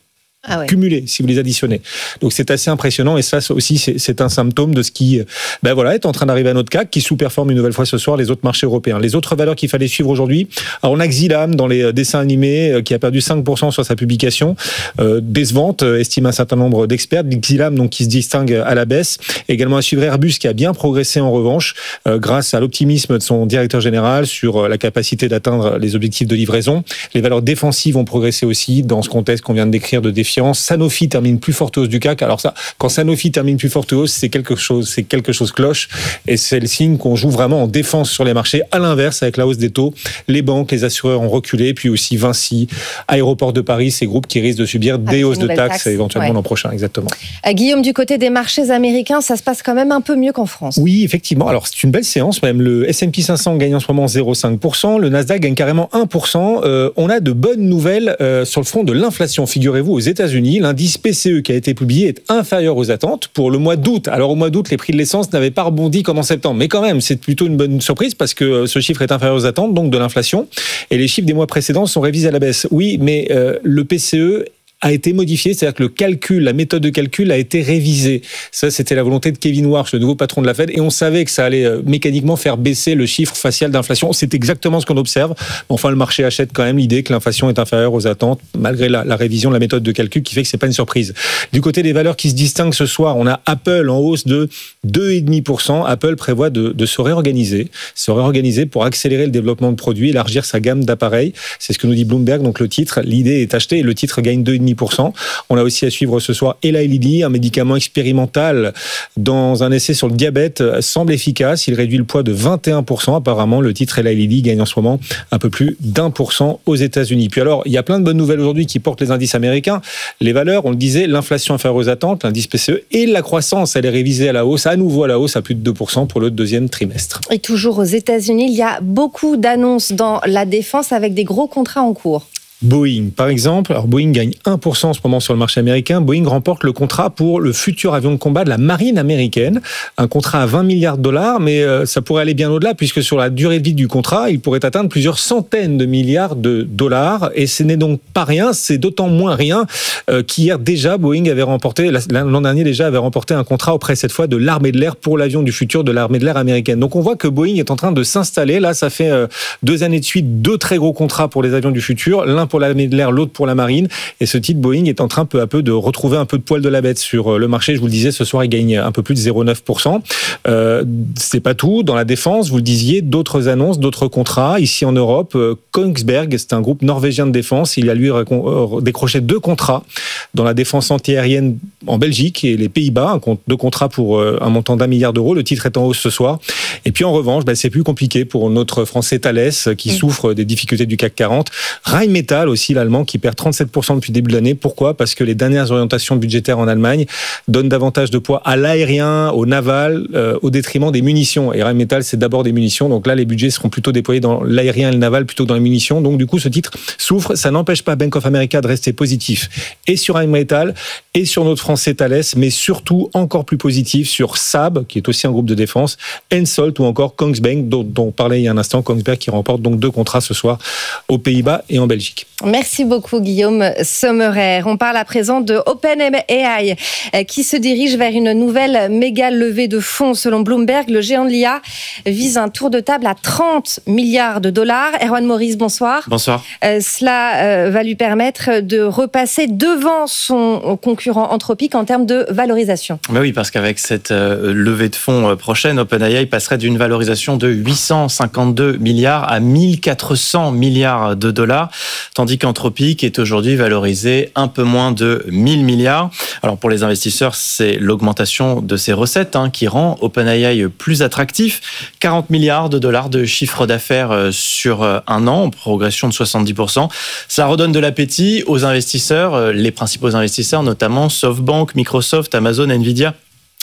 ah ouais. cumulés, si vous les additionnez. Donc c'est assez impressionnant et ça aussi c'est, c'est un symptôme de ce qui ben voilà, est en train d'arriver à notre C A C qui sous-performe une nouvelle fois ce soir les autres marchés européens. Les autres valeurs qu'il fallait suivre aujourd'hui, alors on a Xilam dans les dessins animés qui a perdu cinq pour cent sur sa publication, euh, décevante, estime un certain nombre d'experts. Xilam donc qui se distingue à la baisse. Également à suivre Airbus qui a bien progressé en revanche euh, grâce à l'optimisme de son directeur général sur la capacité d'atteindre les objectifs de livraison. Les valeurs défensives ont progressé aussi dans ce contexte qu'on vient de décrire de défiance. Sanofi termine plus forte hausse du C A C. Alors ça, quand Sanofi termine plus forte hausse, c'est quelque chose, c'est quelque chose cloche et c'est le signe qu'on joue vraiment en défense sur les marchés. À l'inverse, avec la hausse des taux, les banques, les assureurs ont reculé, puis aussi Vinci, Aéroports de Paris, ces groupes qui risquent de subir des avec hausses de taxes, taxes éventuellement ouais. l'an prochain, exactement. Euh, Guillaume, du côté des marchés américains, ça se passe quand même un peu mieux qu'en France. Oui, effectivement. Alors c'est une belle séance même. Le S and P cinq cents gagne en ce moment zéro virgule cinq pour cent, le Nasdaq gagne carrément un pour cent. Euh, on a de bonnes nouvelles euh, sur le front de l'inflation. Figurez-vous, aux États-Unis, l'indice P C E qui a été publié est inférieur aux attentes pour le mois d'août. Alors au mois d'août, les prix de l'essence n'avaient pas rebondi comme en septembre, mais quand même, c'est plutôt une bonne surprise parce que ce chiffre est inférieur aux attentes, donc de l'inflation. Et les chiffres des mois précédents sont révisés à la baisse. Oui, mais euh, le P C E a été modifié, c'est-à-dire que le calcul, la méthode de calcul a été révisée. Ça, c'était la volonté de Kevin Warsh, le nouveau patron de la Fed, et on savait que ça allait euh, mécaniquement faire baisser le chiffre facial d'inflation. C'est exactement ce qu'on observe. Enfin, le marché achète quand même l'idée que l'inflation est inférieure aux attentes, malgré la, la révision de la méthode de calcul, qui fait que c'est pas une surprise. Du côté des valeurs qui se distinguent ce soir, on a Apple en hausse de deux virgule cinq pour cent. Apple prévoit de, de se réorganiser, se réorganiser pour accélérer le développement de produits, élargir sa gamme d'appareils. C'est ce que nous dit Bloomberg. Donc le titre, l'idée est achetée et le titre gagne deux virgule cinq pour cent. On a aussi à suivre ce soir Eli Lilly, un médicament expérimental dans un essai sur le diabète semble efficace. Il réduit le poids de vingt et un pour cent. Apparemment, le titre Eli Lilly gagne en ce moment un peu plus d'un pour cent aux États-Unis. Puis alors, il y a plein de bonnes nouvelles aujourd'hui qui portent les indices américains. Les valeurs, on le disait, l'inflation inférieure aux attentes, l'indice P C E, et la croissance, elle est révisée à la hausse, à nouveau à la hausse à plus de deux pour cent pour le deuxième trimestre. Et toujours aux États-Unis, il y a beaucoup d'annonces dans la défense avec des gros contrats en cours. Boeing, par exemple. Alors Boeing gagne un pour cent en ce moment sur le marché américain. Boeing remporte le contrat pour le futur avion de combat de la marine américaine. Un contrat à vingt milliards de dollars, mais ça pourrait aller bien au-delà, puisque sur la durée de vie du contrat, il pourrait atteindre plusieurs centaines de milliards de dollars. Et ce n'est donc pas rien, c'est d'autant moins rien qu'hier déjà, Boeing avait remporté, l'an dernier déjà, avait remporté un contrat auprès cette fois de l'armée de l'air pour l'avion du futur de l'armée de l'air américaine. Donc on voit que Boeing est en train de s'installer. Là, ça fait deux années de suite, deux très gros contrats pour les avions du futur. L'un pour l'armée de l'air, l'autre pour la marine. Et ce titre Boeing est en train peu à peu de retrouver un peu de poil de la bête sur le marché. Je vous le disais, ce soir, il gagne un peu plus de zéro virgule neuf pour cent. Euh, c'est pas tout. Dans la défense, vous le disiez, d'autres annonces, d'autres contrats. Ici en Europe, Kongsberg, c'est un groupe norvégien de défense. Il a lui décroché deux contrats dans la défense antiaérienne en Belgique et les Pays-Bas. Deux contrats pour un montant d'un milliard d'euros. Le titre est en hausse ce soir. Et puis en revanche, bah, c'est plus compliqué pour notre français Thales qui mmh. souffre des difficultés du C A C quarante. Rheinmetall aussi, l'allemand, qui perd trente-sept pour cent depuis le début de l'année. Pourquoi ? Parce que les dernières orientations budgétaires en Allemagne donnent davantage de poids à l'aérien, au naval, euh, au détriment des munitions. Et Rheinmetall, c'est d'abord des munitions. Donc là, les budgets seront plutôt déployés dans l'aérien et le naval plutôt que dans les munitions. Donc du coup, ce titre souffre. Ça n'empêche pas Bank of America de rester positif. Et sur Rheinmetall, et sur notre français Thales, mais surtout encore plus positif sur Saab, qui est aussi un groupe de défense, Hensoldt ou encore Kongsberg, dont, dont on parlait il y a un instant. Kongsberg qui remporte donc deux contrats ce soir aux Pays-Bas et en Belgique. Merci beaucoup Guillaume Sommerer. On parle à présent de OpenAI qui se dirige vers une nouvelle méga levée de fonds. Selon Bloomberg, le géant de l'I A vise un tour de table à trente milliards de dollars. Erwan Maurice, bonsoir. Bonsoir. Euh, cela euh, va lui permettre de repasser devant son concurrent Anthropic en termes de valorisation. Ben oui, parce qu'avec cette euh, levée de fonds prochaine, OpenAI passerait d'une valorisation de huit cent cinquante-deux milliards à mille quatre cents milliards de dollars, tandis qu'Anthropic est aujourd'hui valorisé un peu moins de mille milliards. Alors pour les investisseurs, c'est l'augmentation de ses recettes hein, qui rend OpenAI plus attractif. quarante milliards de dollars de chiffre d'affaires sur un an, en progression de soixante-dix pour cent. Ça redonne de l'appétit aux investisseurs, les principaux investisseurs, notamment SoftBank, Microsoft, Amazon, Nvidia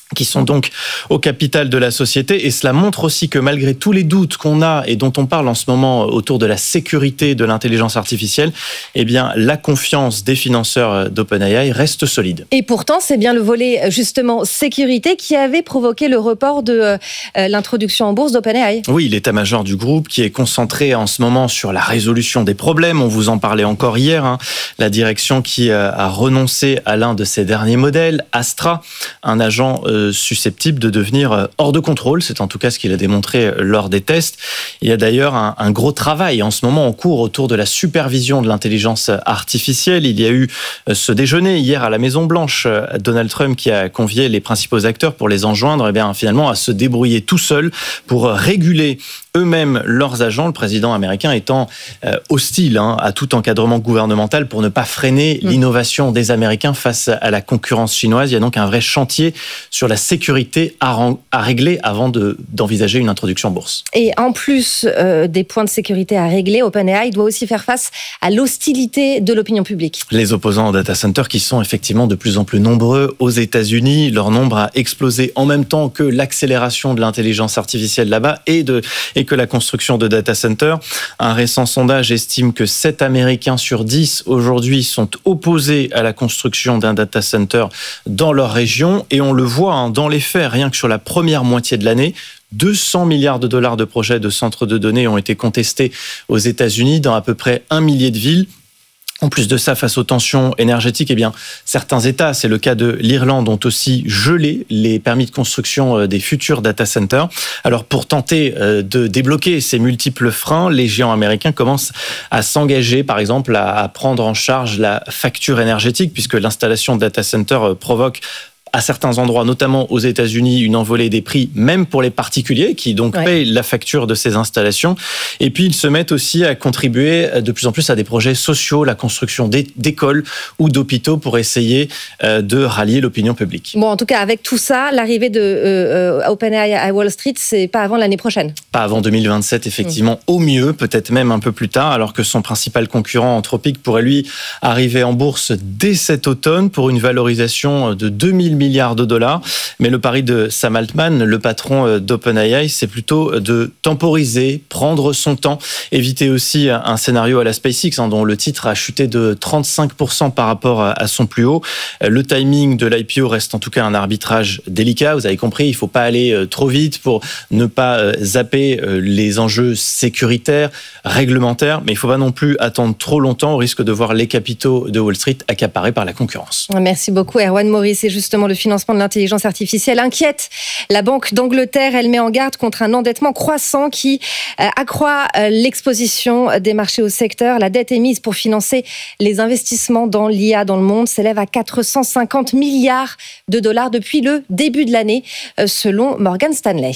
qui sont donc au capital de la société. Et cela montre aussi que malgré tous les doutes qu'on a et dont on parle en ce moment autour de la sécurité de l'intelligence artificielle, eh bien, la confiance des financeurs d'OpenAI reste solide. Et pourtant, c'est bien le volet, justement, sécurité qui avait provoqué le report de euh, l'introduction en bourse d'OpenAI. Oui, l'état-major du groupe qui est concentré en ce moment sur la résolution des problèmes. On vous en parlait encore hier. Hein. La direction qui a renoncé à l'un de ses derniers modèles, Astra, un agent euh, susceptible de devenir hors de contrôle. C'est en tout cas ce qu'il a démontré lors des tests. Il y a d'ailleurs un, un gros travail en ce moment en cours autour de la supervision de l'intelligence artificielle. Il y a eu ce déjeuner hier à la Maison-Blanche. Donald Trump qui a convié les principaux acteurs pour les enjoindre eh bien, finalement à se débrouiller tout seul pour réguler eux-mêmes leurs agents, le président américain étant euh, hostile hein, à tout encadrement gouvernemental pour ne pas freiner mmh. l'innovation des Américains face à la concurrence chinoise. Il y a donc un vrai chantier sur la sécurité à, ren- à régler avant de, d'envisager une introduction en bourse. Et en plus euh, des points de sécurité à régler, OpenAI doit aussi faire face à l'hostilité de l'opinion publique. Les opposants au data center qui sont effectivement de plus en plus nombreux aux États-Unis, leur nombre a explosé en même temps que l'accélération de l'intelligence artificielle là-bas et de et que la construction de data centers. Un récent sondage estime que sept Américains sur dix aujourd'hui sont opposés à la construction d'un data center dans leur région. Et on le voit hein, dans les faits, rien que sur la première moitié de l'année, deux cents milliards de dollars de projets de centres de données ont été contestés aux États-Unis dans à peu près un millier de villes. En plus de ça, face aux tensions énergétiques, eh bien, certains États, c'est le cas de l'Irlande, ont aussi gelé les permis de construction des futurs data centers. Alors, pour tenter de débloquer ces multiples freins, les géants américains commencent à s'engager, par exemple, à prendre en charge la facture énergétique, puisque l'installation de data centers provoque à certains endroits, notamment aux États-Unis, une envolée des prix, même pour les particuliers, qui donc ouais. payent la facture de ces installations. Et puis, ils se mettent aussi à contribuer de plus en plus à des projets sociaux, la construction d'écoles ou d'hôpitaux pour essayer de rallier l'opinion publique. Bon, en tout cas, avec tout ça, l'arrivée de euh, OpenAI à Wall Street, c'est pas avant l'année prochaine. Pas avant deux mille vingt-sept, effectivement, mmh. au mieux, peut-être même un peu plus tard, alors que son principal concurrent, Anthropic, pourrait lui arriver en bourse dès cet automne pour une valorisation de deux mille milliards de dollars. Mais le pari de Sam Altman, le patron d'OpenAI, c'est plutôt de temporiser, prendre son temps, éviter aussi un scénario à la SpaceX, hein, dont le titre a chuté de trente-cinq pour cent par rapport à son plus haut. Le timing de l'I P O reste en tout cas un arbitrage délicat. Vous avez compris, il ne faut pas aller trop vite pour ne pas zapper les enjeux sécuritaires, réglementaires, mais il ne faut pas non plus attendre trop longtemps au risque de voir les capitaux de Wall Street accaparés par la concurrence. Merci beaucoup, Erwan Maurice. Et justement, le financement de l'intelligence artificielle inquiète la Banque d'Angleterre. Elle met en garde contre un endettement croissant qui accroît l'exposition des marchés au secteur. La dette émise pour financer les investissements dans l'I A dans le monde s'élève à quatre cent cinquante milliards de dollars depuis le début de l'année, selon Morgan Stanley.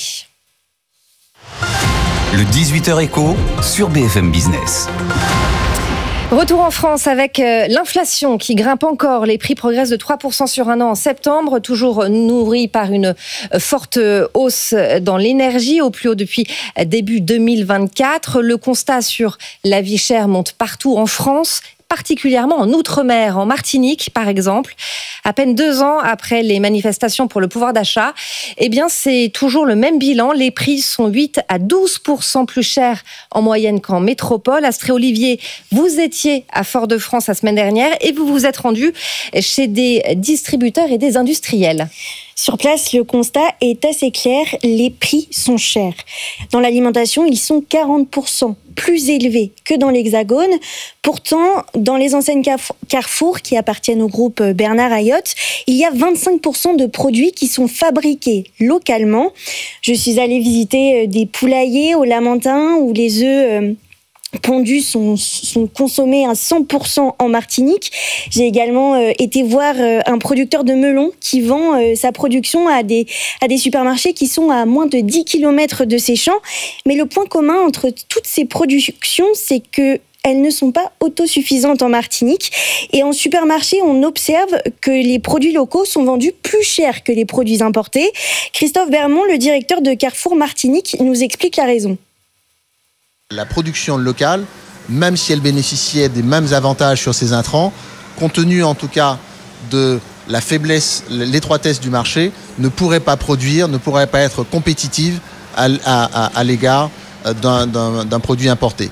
Le dix-huit heures éco sur B F M Business. Retour en France avec l'inflation qui grimpe encore. Les prix progressent de trois pour cent sur un an en septembre, toujours nourris par une forte hausse dans l'énergie, au plus haut depuis début deux mille vingt-quatre. Le constat sur la vie chère monte partout en France, particulièrement en Outre-mer, en Martinique par exemple. À peine deux ans après les manifestations pour le pouvoir d'achat, eh bien c'est toujours le même bilan. Les prix sont huit à douze pour cent plus chers en moyenne qu'en métropole. Astrée Olivier, vous étiez à Fort-de-France la semaine dernière et vous vous êtes rendu chez des distributeurs et des industriels. Sur place, le constat est assez clair, les prix sont chers. Dans l'alimentation, ils sont quarante pour cent plus élevés que dans l'Hexagone. Pourtant, dans les enseignes Carrefour, qui appartiennent au groupe Bernard Ayotte, il y a vingt-cinq pour cent de produits qui sont fabriqués localement. Je suis allée visiter des poulaillers au Lamentin où les œufs pondus sont, sont consommés à cent pour cent en Martinique. J'ai également euh, été voir euh, un producteur de melons qui vend euh, sa production à des, à des supermarchés qui sont à moins de dix kilomètres de ses champs. Mais le point commun entre toutes ces productions, c'est que elles ne sont pas autosuffisantes en Martinique. Et en supermarché, on observe que les produits locaux sont vendus plus cher que les produits importés. Christophe Bermond, le directeur de Carrefour Martinique, nous explique la raison. La production locale, même si elle bénéficiait des mêmes avantages sur ces intrants, compte tenu en tout cas de la faiblesse, l'étroitesse du marché ne pourrait pas produire, ne pourrait pas être compétitive à, à, à, à l'égard d'un, d'un, d'un produit importé.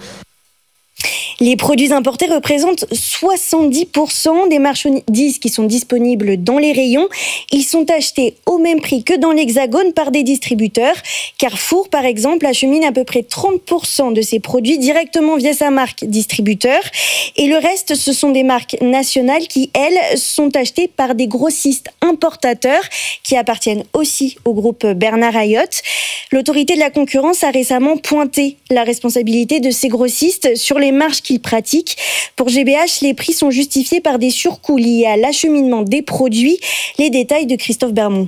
Les produits importés représentent soixante-dix pour cent des marchandises qui sont disponibles dans les rayons. Ils sont achetés au même prix que dans l'Hexagone par des distributeurs. Carrefour, par exemple, achemine à peu près trente pour cent de ses produits directement via sa marque distributeur. Et le reste, ce sont des marques nationales qui, elles, sont achetées par des grossistes importateurs qui appartiennent aussi au groupe Bernard Ayotte. L'autorité de la concurrence a récemment pointé la responsabilité de ces grossistes sur les marges qu'ils pratiquent. Pour G B H, les prix sont justifiés par des surcoûts liés à l'acheminement des produits. Les détails de Christophe Bermond.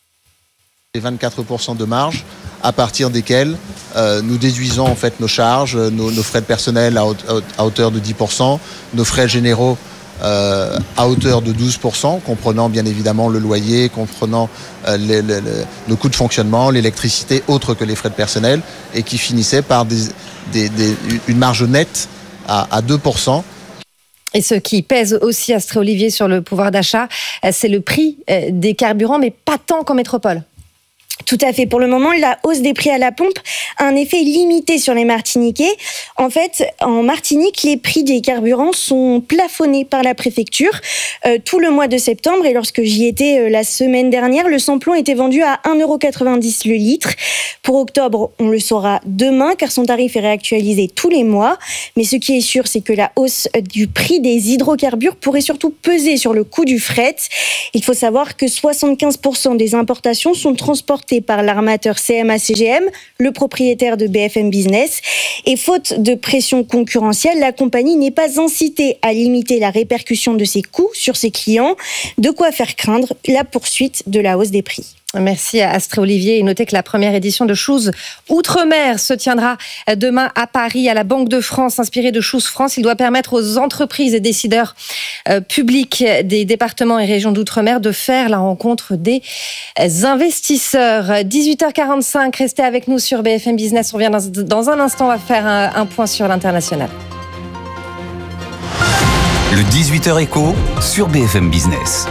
Les vingt-quatre pour cent de marge à partir desquels euh, nous déduisons en fait nos charges, nos, nos frais de personnel à, à hauteur de dix pour cent, nos frais généraux euh, à hauteur de douze pour cent, comprenant bien évidemment le loyer, comprenant euh, les, les, les, nos coûts de fonctionnement, l'électricité, autres que les frais de personnel, et qui finissaient par des, des, des, une marge nette à, à deux pour cent. Et ce qui pèse aussi, Astrée Olivier, sur le pouvoir d'achat, c'est le prix des carburants, mais pas tant qu'en métropole. Tout à fait. Pour le moment, la hausse des prix à la pompe a un effet limité sur les Martiniquais. En fait, en Martinique, les prix des carburants sont plafonnés par la préfecture euh, tout le mois de septembre. Et lorsque j'y étais euh, la semaine dernière, le samplon était vendu à un euro quatre-vingt-dix le litre. Pour octobre, on le saura demain, car son tarif est réactualisé tous les mois. Mais ce qui est sûr, c'est que la hausse du prix des hydrocarbures pourrait surtout peser sur le coût du fret. Il faut savoir que soixante-quinze pour cent des importations sont transportées par l'armateur C M A C G M, le propriétaire de B F M Business. Et faute de pression concurrentielle, la compagnie n'est pas incitée à limiter la répercussion de ses coûts sur ses clients, de quoi faire craindre la poursuite de la hausse des prix. Merci à Astrée Olivier. Et notez que la première édition de Choose Outre-mer se tiendra demain à Paris, à la Banque de France, inspirée de Choose France. Il doit permettre aux entreprises et décideurs euh, publics des départements et régions d'outre-mer de faire la rencontre des investisseurs. dix-huit heures quarante-cinq, restez avec nous sur B F M Business. On revient dans, dans un instant, on va faire un, un point sur l'international. Le dix-huit heures écho sur B F M Business.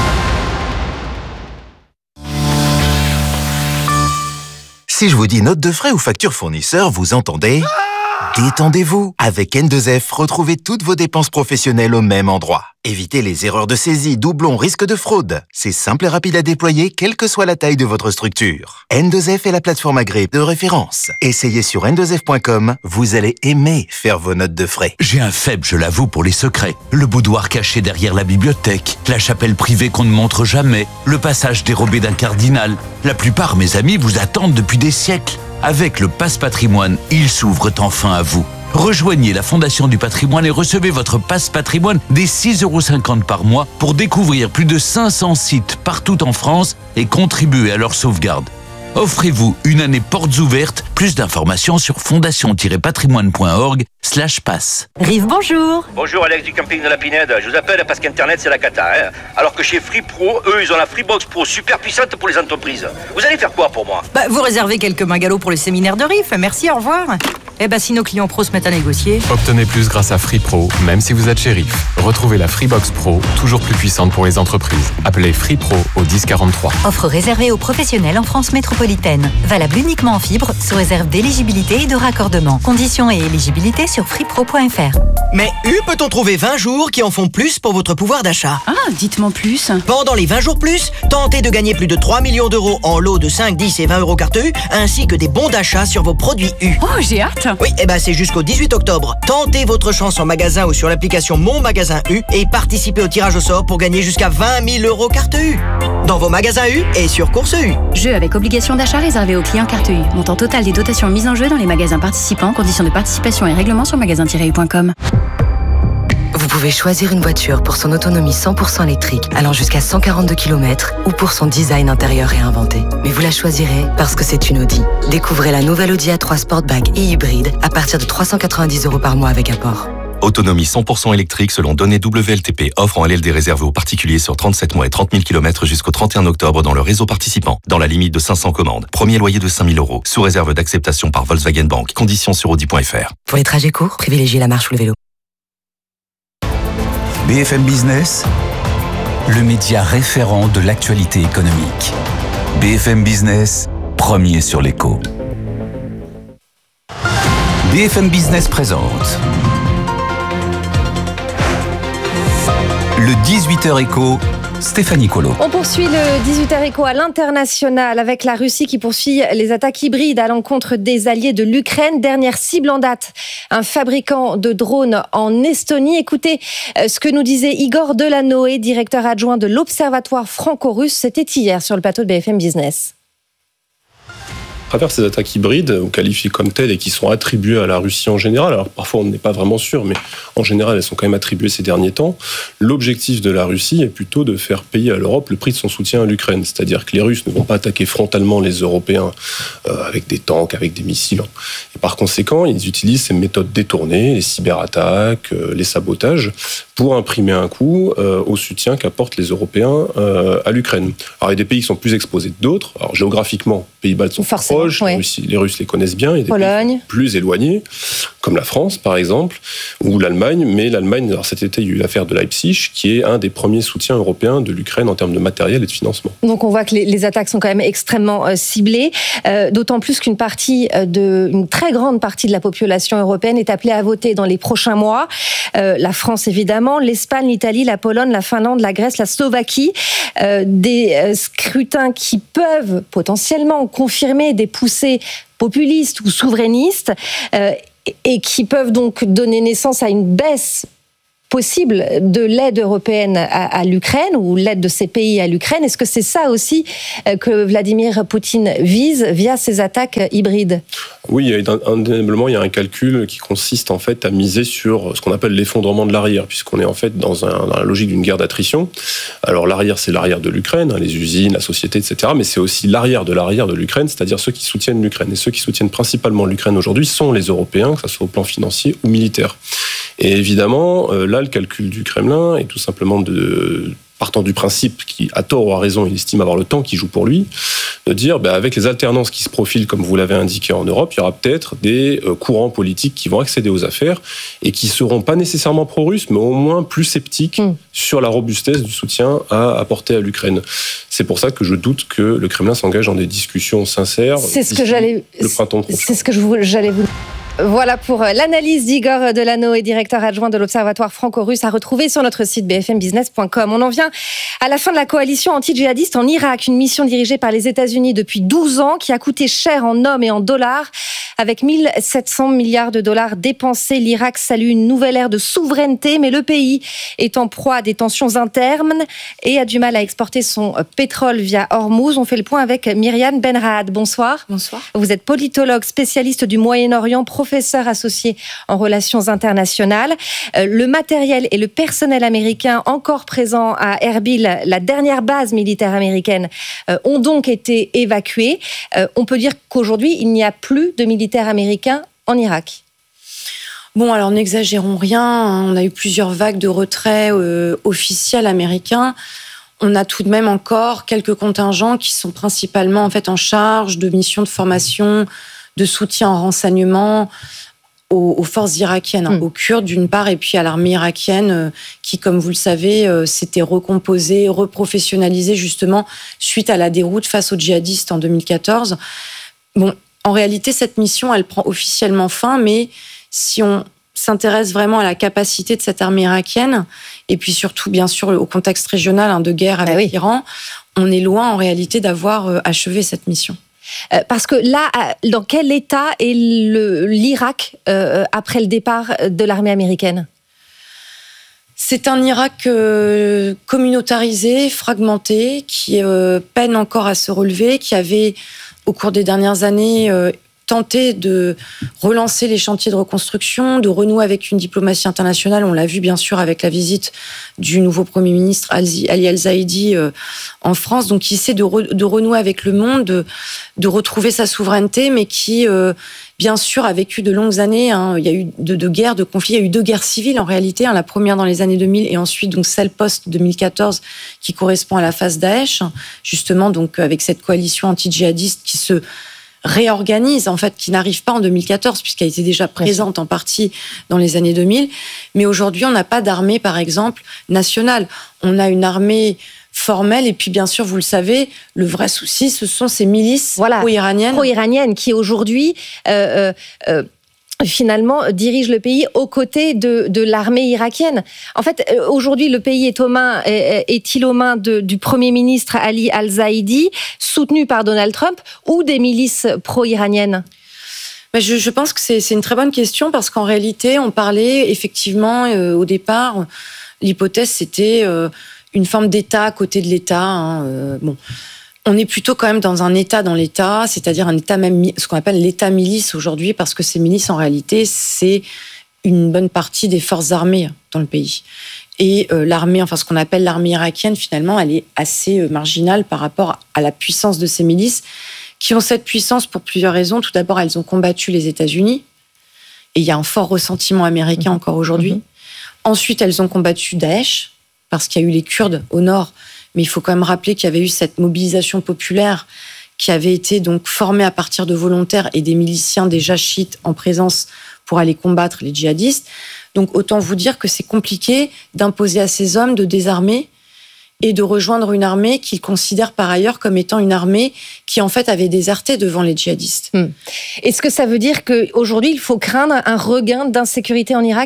Si je vous dis note de frais ou facture fournisseur, vous entendez ? Détendez-vous. Avec N deux F, retrouvez toutes vos dépenses professionnelles au même endroit. Évitez les erreurs de saisie, doublons, risques de fraude. C'est simple et rapide à déployer, quelle que soit la taille de votre structure. N deux F est la plateforme agréée de référence. Essayez sur N deux F point com, vous allez aimer faire vos notes de frais. J'ai un faible, je l'avoue, pour les secrets. Le boudoir caché derrière la bibliothèque, la chapelle privée qu'on ne montre jamais, le passage dérobé d'un cardinal. La plupart, mes amis, vous attendent depuis des siècles. Avec le Passe Patrimoine, ils s'ouvrent enfin à vous. Rejoignez la Fondation du Patrimoine et recevez votre Passe Patrimoine dès six euros cinquante par mois pour découvrir plus de cinq cents sites partout en France et contribuer à leur sauvegarde. Offrez-vous une année portes ouvertes. Plus d'informations sur fondation-patrimoine point org slash passe. Rive, bonjour. Bonjour, Alex du camping de la Pinède. Je vous appelle parce qu'Internet, c'est la cata. Hein, alors que chez Free Pro, eux, ils ont la Freebox Pro super puissante pour les entreprises. Vous allez faire quoi pour moi ? Bah, vous réservez quelques mingalots pour le séminaire de Rive. Merci, au revoir. Eh ben, si nos clients pros se mettent à négocier. Obtenez plus grâce à Free Pro, même si vous êtes chez Rive. Retrouvez la Freebox Pro, toujours plus puissante pour les entreprises. Appelez Free Pro au dix quarante-trois. Offre réservée aux professionnels en France métropolitaine. Valable uniquement en fibre, sous réserve d'éligibilité et de raccordement. Conditions et éligibilité sur freepro point f r. Mais U peut-on trouver vingt jours qui en font plus pour votre pouvoir d'achat ? Ah, dites-moi plus. Pendant les vingt jours plus, tentez de gagner plus de trois millions d'euros en lots de cinq, dix et vingt euros carte U, ainsi que des bons d'achat sur vos produits U. Oh, j'ai hâte. Oui, et ben c'est jusqu'au dix-huit octobre. Tentez votre chance en magasin ou sur l'application Mon Magasin U et participez au tirage au sort pour gagner jusqu'à vingt mille euros carte U. Dans vos magasins U et sur Course U. Jeu avec obligation d'achat réservé aux clients carte U. Montant total des dotations mises en jeu dans les magasins participants. Conditions de participation et règlements sur magasin tiret u point com. Vous pouvez choisir une voiture pour son autonomie cent pour cent électrique, allant jusqu'à cent quarante-deux kilomètres, ou pour son design intérieur réinventé. Mais vous la choisirez parce que c'est une Audi. Découvrez la nouvelle Audi A trois Sportback et hybride à partir de trois cent quatre-vingt-dix euros par mois avec apport. Autonomie cent pour cent électrique selon données W L T P. Offre en L L D réservée aux particuliers sur trente-sept mois et trente mille kilomètres jusqu'au trente et un octobre dans le réseau participant. Dans la limite de cinq cents commandes. Premier loyer de cinq mille euros. Sous réserve d'acceptation par Volkswagen Bank. Conditions sur audi point f r. Pour les trajets courts, privilégiez la marche ou le vélo. B F M Business, le média référent de l'actualité économique. B F M Business, premier sur l'écho. B F M Business présente le dix-huit heures écho, Stéphanie Colo. On poursuit le dix-huit heures écho à l'international avec la Russie qui poursuit les attaques hybrides à l'encontre des alliés de l'Ukraine. Dernière cible en date, un fabricant de drones en Estonie. Écoutez ce que nous disait Igor Delanoë, directeur adjoint de l'Observatoire franco-russe. C'était hier sur le plateau de B F M Business. À travers ces attaques hybrides, ou qualifiées comme telles, et qui sont attribuées à la Russie en général, alors parfois on n'est pas vraiment sûr, mais en général elles sont quand même attribuées ces derniers temps, l'objectif de la Russie est plutôt de faire payer à l'Europe le prix de son soutien à l'Ukraine. C'est-à-dire que les Russes ne vont pas attaquer frontalement les Européens euh, avec des tanks, avec des missiles. Et par conséquent, ils utilisent ces méthodes détournées, les cyberattaques, euh, les sabotages, pour imprimer un coup euh, au soutien qu'apportent les Européens euh, à l'Ukraine. Alors il y a des pays qui sont plus exposés que d'autres. Alors géographiquement, les pays baltes sont Forcément, proches, ouais. les, Russes, les Russes les connaissent bien. Il y a des Pologne. pays plus éloignés, comme la France par exemple, ou l'Allemagne. Mais l'Allemagne, alors cet été, il y a eu l'affaire de Leipzig, qui est un des premiers soutiens européens de l'Ukraine en termes de matériel et de financement. Donc on voit que les, les attaques sont quand même extrêmement euh, ciblées, euh, d'autant plus qu'une partie de, une très grande partie de la population européenne est appelée à voter dans les prochains mois. Euh, la France évidemment, l'Espagne, l'Italie, la Pologne, la Finlande, la Grèce, la Slovaquie, euh, des euh, scrutins qui peuvent potentiellement confirmer des poussées populistes ou souverainistes euh, et qui peuvent donc donner naissance à une baisse possible de l'aide européenne à, à l'Ukraine ou l'aide de ces pays à l'Ukraine. Est-ce que c'est ça aussi que Vladimir Poutine vise via ces attaques hybrides ? Oui, il y a, indéniablement, il y a un calcul qui consiste en fait à miser sur ce qu'on appelle l'effondrement de l'arrière, puisqu'on est en fait dans, un, dans la logique d'une guerre d'attrition. Alors l'arrière, c'est l'arrière de l'Ukraine, hein, les usines, la société, et cetera. Mais c'est aussi l'arrière de l'arrière de l'Ukraine, c'est-à-dire ceux qui soutiennent l'Ukraine. Et ceux qui soutiennent principalement l'Ukraine aujourd'hui sont les Européens, que ce soit au plan financier ou militaire. Et évidemment, euh, là, le calcul du Kremlin est tout simplement de, partant du principe qui, à tort ou à raison, il estime avoir le temps qui joue pour lui, de dire, bah, avec les alternances qui se profilent, comme vous l'avez indiqué en Europe, il y aura peut-être des euh, courants politiques qui vont accéder aux affaires et qui seront pas nécessairement pro-russes, mais au moins plus sceptiques mmh. sur la robustesse du soutien à apporter à l'Ukraine. C'est pour ça que je doute que le Kremlin s'engage dans des discussions sincères. C'est ce que j'allais, le printemps prochain. C'est ce que je vous, j'allais vous. Voilà pour l'analyse d'Igor Delanoë, directeur adjoint de l'Observatoire franco-russe, à retrouver sur notre site b f m business point com. On en vient à la fin de la coalition anti-djihadiste en Irak, une mission dirigée par les États-Unis depuis douze ans qui a coûté cher en hommes et en dollars. Avec mille sept cents milliards de dollars dépensés, l'Irak salue une nouvelle ère de souveraineté, mais le pays est en proie à des tensions internes et a du mal à exporter son pétrole via Hormuz. On fait le point avec Myriam Benraad. Bonsoir. Bonsoir. Vous êtes politologue, spécialiste du Moyen-Orient, professeur associé en relations internationales. Le matériel et le personnel américain encore présents à Erbil, la dernière base militaire américaine, ont donc été évacués. On peut dire qu'aujourd'hui, il n'y a plus de militaires américains en Irak. Bon, alors n'exagérons rien. On a eu plusieurs vagues de retrait euh, officiels américains. On a tout de même encore quelques contingents qui sont principalement en fait en charge de missions de formation, de soutien en renseignement aux, aux forces irakiennes, mmh. aux Kurdes d'une part, et puis à l'armée irakienne euh, qui, comme vous le savez, euh, s'était recomposée, reprofessionnalisée justement suite à la déroute face aux djihadistes en deux mille quatorze. Bon, en réalité, cette mission, elle prend officiellement fin, mais si on s'intéresse vraiment à la capacité de cette armée irakienne, et puis surtout, bien sûr, au contexte régional hein, de guerre avec ah oui. l'Iran, on est loin, en réalité, d'avoir euh, achevé cette mission. Euh, parce que là, dans quel état est le, l'Irak euh, après le départ de l'armée américaine ? C'est un Irak euh, communautarisé, fragmenté, qui euh, peine encore à se relever, qui avait, au cours des dernières années, euh, tenté de relancer les chantiers de reconstruction, de renouer avec une diplomatie internationale. On l'a vu bien sûr avec la visite du nouveau Premier ministre Ali El-Zaidi euh, en France, donc qui essaie de, re, de renouer avec le monde, de, de retrouver sa souveraineté, mais qui, euh, bien sûr, a vécu de longues années. Hein. Il y a eu de, de guerres, de conflits, il y a eu deux guerres civiles en réalité, hein, la première dans les années deux mille et ensuite donc celle post-deux mille quatorze qui correspond à la phase Daesh, justement donc avec cette coalition anti-djihadiste qui se réorganise, en fait, qui n'arrive pas en deux mille quatorze, puisqu'elle était déjà présente en partie dans les années deux mille. Mais aujourd'hui, on n'a pas d'armée, par exemple, nationale. On a une armée formelle, et puis bien sûr, vous le savez, le vrai souci, ce sont ces milices voilà, pro-iraniennes. pro-iraniennes qui aujourd'hui... Euh, euh, finalement, dirige le pays aux côtés de, de l'armée irakienne. En fait, aujourd'hui, le pays est aux mains, est-il aux mains de, du Premier ministre Ali Al-Zaidi, soutenu par Donald Trump, ou des milices pro-iraniennes ? Je, je pense que c'est, c'est une très bonne question, parce qu'en réalité, on parlait effectivement, euh, au départ, l'hypothèse, c'était euh, une forme d'État à côté de l'État. Hein, euh, bon... On est plutôt quand même dans un État dans l'État, c'est-à-dire un État même, ce qu'on appelle l'État milice aujourd'hui, parce que ces milices, en réalité, c'est une bonne partie des forces armées dans le pays. Et euh, l'armée, enfin ce qu'on appelle l'armée irakienne, finalement, elle est assez euh, marginale par rapport à la puissance de ces milices, qui ont cette puissance pour plusieurs raisons. Tout d'abord, elles ont combattu les États-Unis, et il y a un fort ressentiment américain mmh. encore aujourd'hui. Mmh. Ensuite, elles ont combattu Daesh, parce qu'il y a eu les Kurdes au nord. Mais il faut quand même rappeler qu'il y avait eu cette mobilisation populaire qui avait été donc formée à partir de volontaires et des miliciens déjà chiites en présence pour aller combattre les djihadistes. Donc autant vous dire que c'est compliqué d'imposer à ces hommes de désarmer et de rejoindre une armée qu'ils considèrent par ailleurs comme étant une armée qui en fait avait déserté devant les djihadistes. Hum. Est-ce que ça veut dire qu'aujourd'hui il faut craindre un regain d'insécurité en Irak ?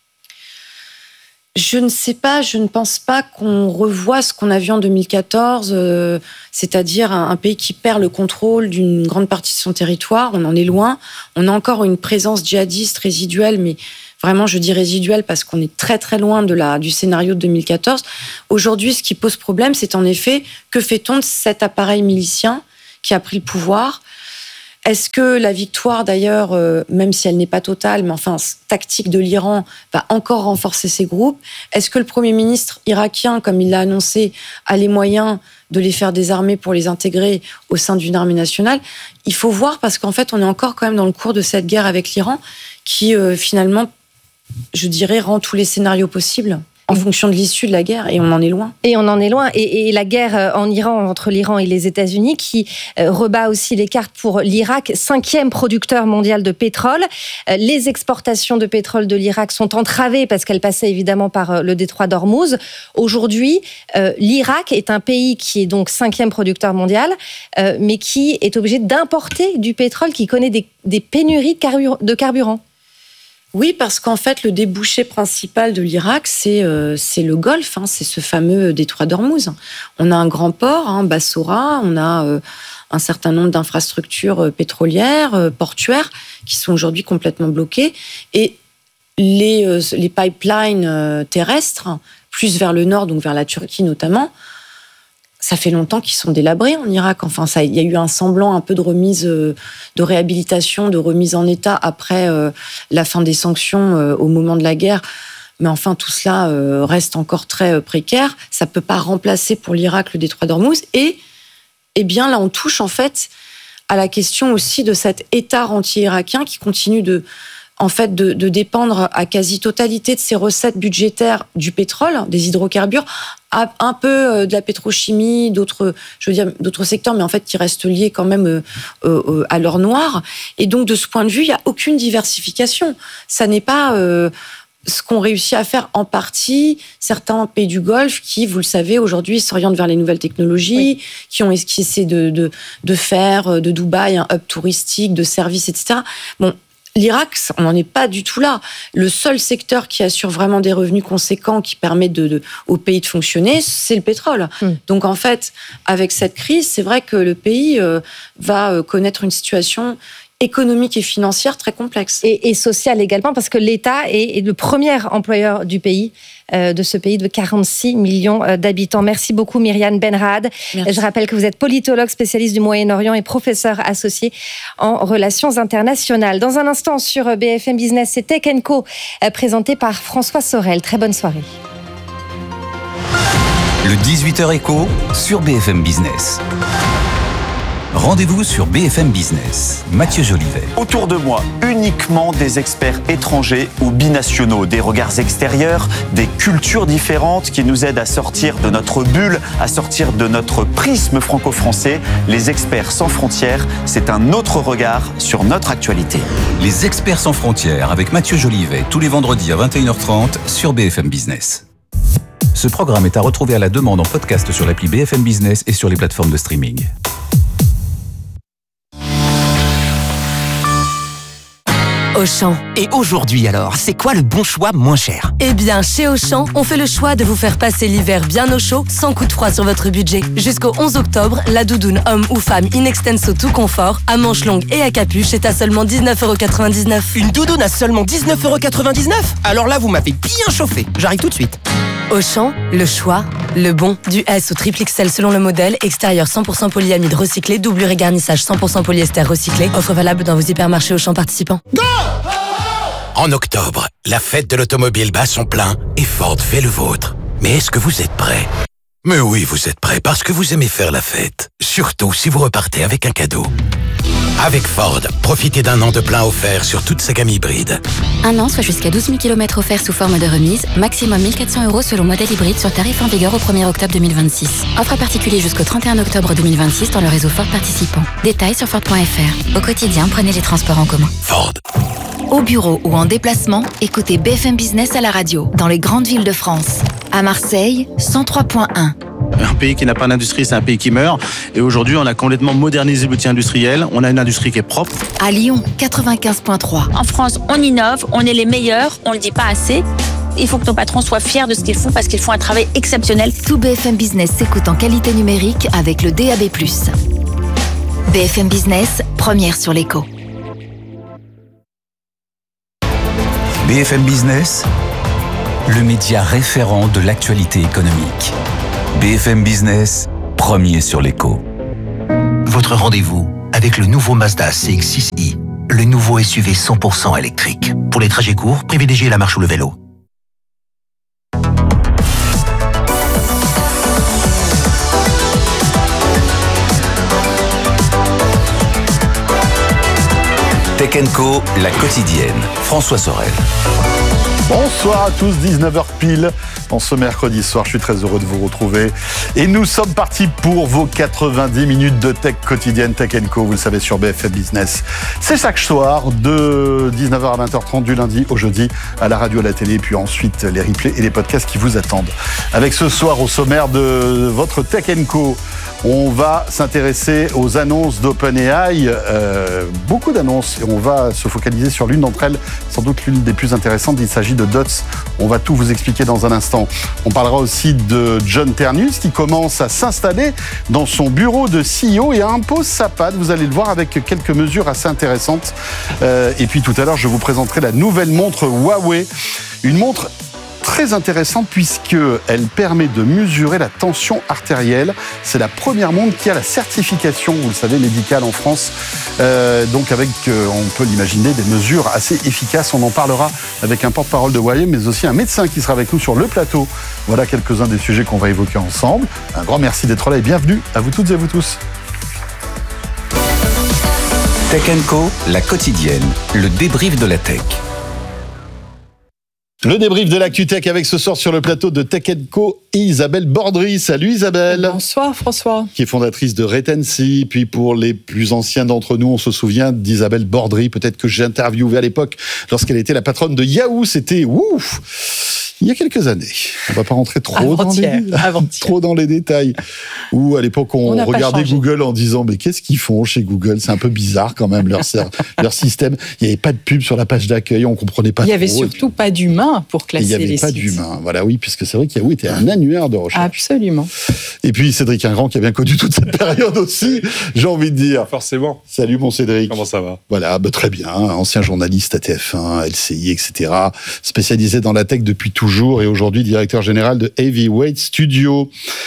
Je ne sais pas, je ne pense pas qu'on revoie ce qu'on a vu en deux mille quatorze, euh, c'est-à-dire un, un pays qui perd le contrôle d'une grande partie de son territoire. On en est loin. On a encore une présence djihadiste résiduelle, mais vraiment, je dis résiduelle parce qu'on est très très loin de la, du scénario de deux mille quatorze. Aujourd'hui, ce qui pose problème, c'est en effet, que fait-on de cet appareil milicien qui a pris le pouvoir ? Est-ce que la victoire, d'ailleurs, euh, même si elle n'est pas totale, mais enfin tactique de l'Iran, va encore renforcer ces groupes ? Est-ce que le Premier ministre irakien, comme il l'a annoncé, a les moyens de les faire désarmer pour les intégrer au sein d'une armée nationale ? Il faut voir, parce qu'en fait, on est encore quand même dans le cours de cette guerre avec l'Iran, qui euh, finalement, je dirais, rend tous les scénarios possibles en fonction de l'issue de la guerre, et on en est loin. Et on en est loin. Et, et la guerre en Iran, entre l'Iran et les États-Unis, qui euh, rebat aussi les cartes pour l'Irak, cinquième producteur mondial de pétrole. Euh, les exportations de pétrole de l'Irak sont entravées parce qu'elles passaient évidemment par euh, le détroit d'Ormuz. Aujourd'hui, euh, l'Irak est un pays qui est donc cinquième producteur mondial, euh, mais qui est obligé d'importer du pétrole, qui connaît des, des pénuries de, carburant, de carburant. Oui, parce qu'en fait, le débouché principal de l'Irak, c'est, euh, c'est le Golfe, hein, c'est ce fameux détroit d'Ormuz. On a un grand port, hein, Bassorah, on a euh, un certain nombre d'infrastructures pétrolières, euh, portuaires, qui sont aujourd'hui complètement bloquées. Et les, euh, les pipelines euh, terrestres, plus vers le nord, donc vers la Turquie notamment, ça fait longtemps qu'ils sont délabrés en Irak. Enfin, ça, il y a eu un semblant un peu de remise, euh, de réhabilitation, de remise en état après euh, la fin des sanctions euh, au moment de la guerre. Mais enfin, tout cela euh, reste encore très euh, précaire. Ça peut pas remplacer pour l'Irak le détroit d'Ormuz. Et, eh bien, là, on touche en fait à la question aussi de cet État rentier-irakien qui continue de, en fait, de, de dépendre à quasi-totalité de ses recettes budgétaires du pétrole, des hydrocarbures, un peu de la pétrochimie, d'autres, je veux dire, d'autres secteurs, mais en fait qui restent liés quand même euh, euh, à l'or noir. Et donc, de ce point de vue, il n'y a aucune diversification. Ça n'est pas euh, ce qu'ont réussi à faire en partie certains pays du Golfe qui, vous le savez, aujourd'hui s'orientent vers les nouvelles technologies, oui. qui ont qui essaient de, de, de faire de Dubaï un hub touristique, de services, et cetera. Bon. L'Irak, on n'en est pas du tout là. Le seul secteur qui assure vraiment des revenus conséquents, qui permet de, de, au pays de fonctionner, c'est le pétrole. Mmh. Donc en fait, avec cette crise, c'est vrai que le pays euh, va connaître une situation économique et financière très complexe. Et, et sociale également, parce que l'État est, est le premier employeur du pays, euh, de ce pays de quarante-six millions d'habitants. Merci beaucoup Myriam Benrahad. Merci. Je rappelle que vous êtes politologue spécialiste du Moyen-Orient et professeur associé en relations internationales. Dans un instant sur B F M Business, c'est Tech and Co, euh, présenté par François Sorel. Très bonne soirée. Le dix-huit heures écho sur B F M Business. Rendez-vous sur B F M Business. Mathieu Jolivet. Autour de moi, uniquement des experts étrangers ou binationaux, des regards extérieurs, des cultures différentes qui nous aident à sortir de notre bulle, à sortir de notre prisme franco-français. Les experts sans frontières, c'est un autre regard sur notre actualité. Les experts sans frontières avec Mathieu Jolivet, tous les vendredis à vingt et une heures trente sur B F M Business. Ce programme est à retrouver à la demande en podcast sur l'appli B F M Business et sur les plateformes de streaming. Auchan. Et aujourd'hui alors, c'est quoi le bon choix moins cher? Eh bien, chez Auchan, on fait le choix de vous faire passer l'hiver bien au chaud, sans coup de froid sur votre budget. Jusqu'au onze octobre, la doudoune homme ou femme in extenso tout confort, à manches longues et à capuche est à seulement dix-neuf euros quatre-vingt-dix-neuf. Une doudoune à seulement dix-neuf euros quatre-vingt-dix-neuf? Alors là, vous m'avez bien chauffé. J'arrive tout de suite. Auchan, le choix, le bon. Du S au triple X L selon le modèle, extérieur cent pour cent polyamide recyclé, doublure et garnissage cent pour cent polyester recyclé. Offre valable dans vos hypermarchés Auchan participants. Go! En octobre, la fête de l'automobile bat son plein et Ford fait le vôtre. Mais est-ce que vous êtes prêts? Mais oui, vous êtes prêts parce que vous aimez faire la fête. Surtout si vous repartez avec un cadeau. Avec Ford, profitez d'un an de plein offert sur toute sa gamme hybride. Un an, soit jusqu'à douze mille kilomètres offerts sous forme de remise, maximum mille quatre cents euros selon modèle hybride sur tarif en vigueur au premier octobre deux mille vingt-six. Offre particulier jusqu'au trente et un octobre deux mille vingt-six dans le réseau Ford participant. Détails sur Ford point F R. Au quotidien, prenez les transports en commun. Ford. Au bureau ou en déplacement, écoutez B F M Business à la radio, dans les grandes villes de France. À Marseille, cent trois point un. Un pays qui n'a pas d'industrie, c'est un pays qui meurt. Et aujourd'hui, on a complètement modernisé l'outil industriel. On a une industrie qui est propre. À Lyon, quatre-vingt-quinze point trois. En France, on innove, on est les meilleurs, on ne le dit pas assez. Il faut que nos patrons soient fiers de ce qu'ils font parce qu'ils font un travail exceptionnel. Tout B F M Business s'écoute en qualité numérique avec le D A B plus. B F M Business, première sur l'écho. B F M Business, le média référent de l'actualité économique. B F M Business, premier sur l'écho. Votre rendez-vous avec le nouveau Mazda C X six i, le nouveau S U V cent pour cent électrique. Pour les trajets courts, privilégiez la marche ou le vélo. Tech and Co, la quotidienne. François Sorel. Bonsoir à tous, dix-neuf heures pile en ce mercredi soir. Je suis très heureux de vous retrouver. Et nous sommes partis pour vos quatre-vingt-dix minutes de tech quotidienne, Tech and Co, vous le savez, sur B F M Business. C'est chaque soir de dix-neuf heures à vingt heures trente du lundi au jeudi à la radio, à la télé, puis ensuite les replays et les podcasts qui vous attendent. Avec ce soir au sommaire de votre Tech and Co, on va s'intéresser aux annonces d'OpenAI, euh, beaucoup d'annonces, et on va se focaliser sur l'une d'entre elles, sans doute l'une des plus intéressantes. Il s'agit de Dots. On va tout vous expliquer dans un instant. On parlera aussi de John Ternus qui commence à s'installer dans son bureau de C E O et impose sa patte. Vous allez le voir avec quelques mesures assez intéressantes. Euh, et puis tout à l'heure, je vous présenterai la nouvelle montre Huawei, une montre très intéressant puisqu'elle permet de mesurer la tension artérielle. C'est la première montre qui a la certification, vous le savez, médicale en France. Euh, donc avec, euh, on peut l'imaginer, des mesures assez efficaces. On en parlera avec un porte-parole de Huawei, mais aussi un médecin qui sera avec nous sur le plateau. Voilà quelques-uns des sujets qu'on va évoquer ensemble. Un grand merci d'être là et bienvenue à vous toutes et vous tous. Tech and Co, la quotidienne, le débrief de la tech. Le débrief de l'actu tech avec ce soir sur le plateau de Tech and Co, Isabelle Bordry. Salut Isabelle. Bonsoir François. Qui est fondatrice de Retency. Puis pour les plus anciens d'entre nous, on se souvient d'Isabelle Bordry. Peut-être que j'ai interviewé à l'époque lorsqu'elle était la patronne de Yahoo. C'était ouf, il y a quelques années. On ne va pas rentrer trop dans, les, trop dans les détails. Où à l'époque on, on regardait Google en disant mais qu'est-ce qu'ils font chez Google? C'est un peu bizarre quand même leur, leur système. Il n'y avait pas de pub sur la page d'accueil, on ne comprenait pas. Il n'y avait trop, surtout pas d'humain pour classer les sites. Il n'y avait pas d'humain, voilà, oui, puisque c'est vrai que Yahoo était un annuaire de recherche. Absolument. Et puis Cédric Ingrand qui a bien connu toute cette période aussi, j'ai envie de dire. Forcément. Salut mon Cédric. Comment ça va? Voilà, bah, très bien, ancien journaliste à T F un, L C I, et cetera. Spécialisé dans la tech depuis toujours. toujours et aujourd'hui directeur général de Heavyweight Studio.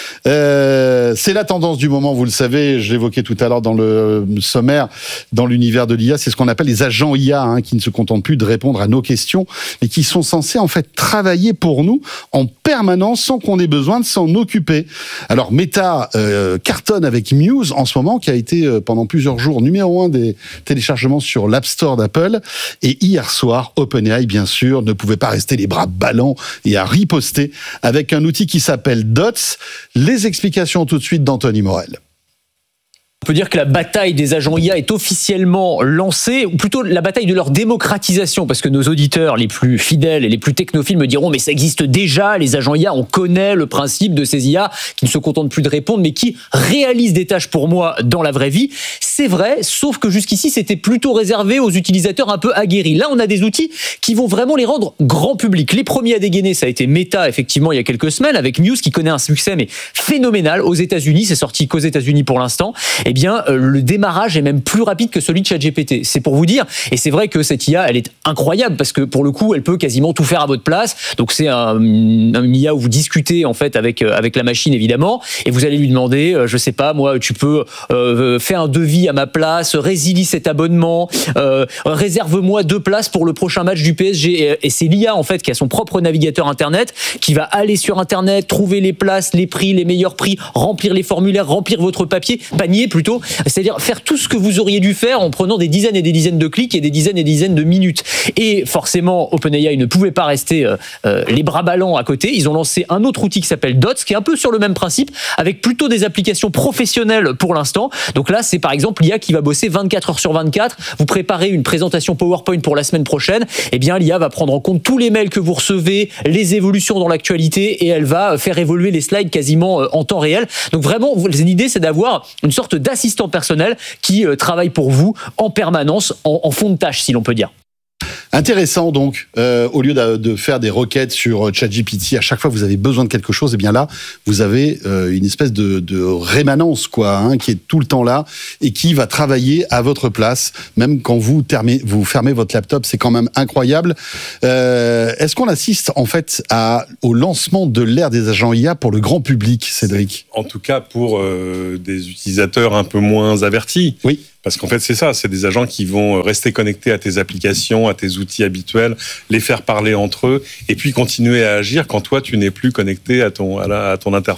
Euh, c'est la tendance du moment, vous le savez, je l'évoquais tout à l'heure dans le sommaire, dans l'univers de l'I A, c'est ce qu'on appelle les agents I A, hein, qui ne se contentent plus de répondre à nos questions, mais qui sont censés en fait travailler pour nous en permanence sans qu'on ait besoin de s'en occuper. Alors Meta euh, cartonne avec Muse en ce moment, qui a été euh, pendant plusieurs jours numéro un des téléchargements sur l'App Store d'Apple, et hier soir, OpenAI, bien sûr, ne pouvait pas rester les bras ballants et a riposté avec un outil qui s'appelle Dots. Les explications tout de suite d'Anthony Morel. On peut dire que la bataille des agents I A est officiellement lancée, ou plutôt la bataille de leur démocratisation, parce que nos auditeurs les plus fidèles et les plus technophiles me diront mais ça existe déjà, les agents I A, on connaît le principe de ces I A qui ne se contentent plus de répondre, mais qui réalisent des tâches pour moi dans la vraie vie. C'est vrai, sauf que jusqu'ici c'était plutôt réservé aux utilisateurs un peu aguerris. Là on a des outils qui vont vraiment les rendre grand public. Les premiers à dégainer, ça a été Meta, effectivement, il y a quelques semaines, avec Muse, qui connaît un succès mais phénoménal aux États-Unis, c'est sorti qu'aux États-Unis pour l'instant. Et Eh bien, euh, le démarrage est même plus rapide que celui de ChatGPT. C'est pour vous dire. Et c'est vrai que cette I A, elle est incroyable parce que pour le coup, elle peut quasiment tout faire à votre place. Donc c'est un, un I A où vous discutez en fait avec avec la machine évidemment, et vous allez lui demander, euh, je sais pas moi, tu peux euh, faire un devis à ma place, résilie cet abonnement, euh, réserve-moi deux places pour le prochain match du P S G. Et, et c'est l'I A en fait qui a son propre navigateur internet, qui va aller sur internet, trouver les places, les prix, les meilleurs prix, remplir les formulaires, remplir votre papier, panier plutôt. C'est-à-dire faire tout ce que vous auriez dû faire en prenant des dizaines et des dizaines de clics et des dizaines et des dizaines de minutes. Et forcément, OpenAI ne pouvait pas rester euh, euh, les bras ballants à côté. Ils ont lancé un autre outil qui s'appelle Dots, qui est un peu sur le même principe, avec plutôt des applications professionnelles pour l'instant. Donc là, c'est par exemple l'I A qui va bosser vingt-quatre heures sur vingt-quatre. Vous préparez une présentation PowerPoint pour la semaine prochaine. Eh bien, l'I A va prendre en compte tous les mails que vous recevez, les évolutions dans l'actualité, et elle va faire évoluer les slides quasiment en temps réel. Donc vraiment, l'idée, c'est d'avoir une sorte d'assistant assistant personnel qui euh, travaille pour vous en permanence, en, en fond de tâche, si l'on peut dire. Intéressant donc, euh, au lieu de, de faire des requêtes sur ChatGPT, à chaque fois que vous avez besoin de quelque chose, et eh bien là, vous avez euh, une espèce de, de rémanence, quoi, hein, qui est tout le temps là et qui va travailler à votre place, même quand vous, termez, vous fermez votre laptop, c'est quand même incroyable. Euh, est-ce qu'on assiste en fait à, au lancement de l'ère des agents I A pour le grand public, Cédric ? En tout cas pour euh, des utilisateurs un peu moins avertis. Oui. Parce qu'en fait, c'est ça, c'est des agents qui vont rester connectés à tes applications, à tes outils habituels, les faire parler entre eux, et puis continuer à agir quand toi, tu n'es plus connecté à ton, à la, à ton interface.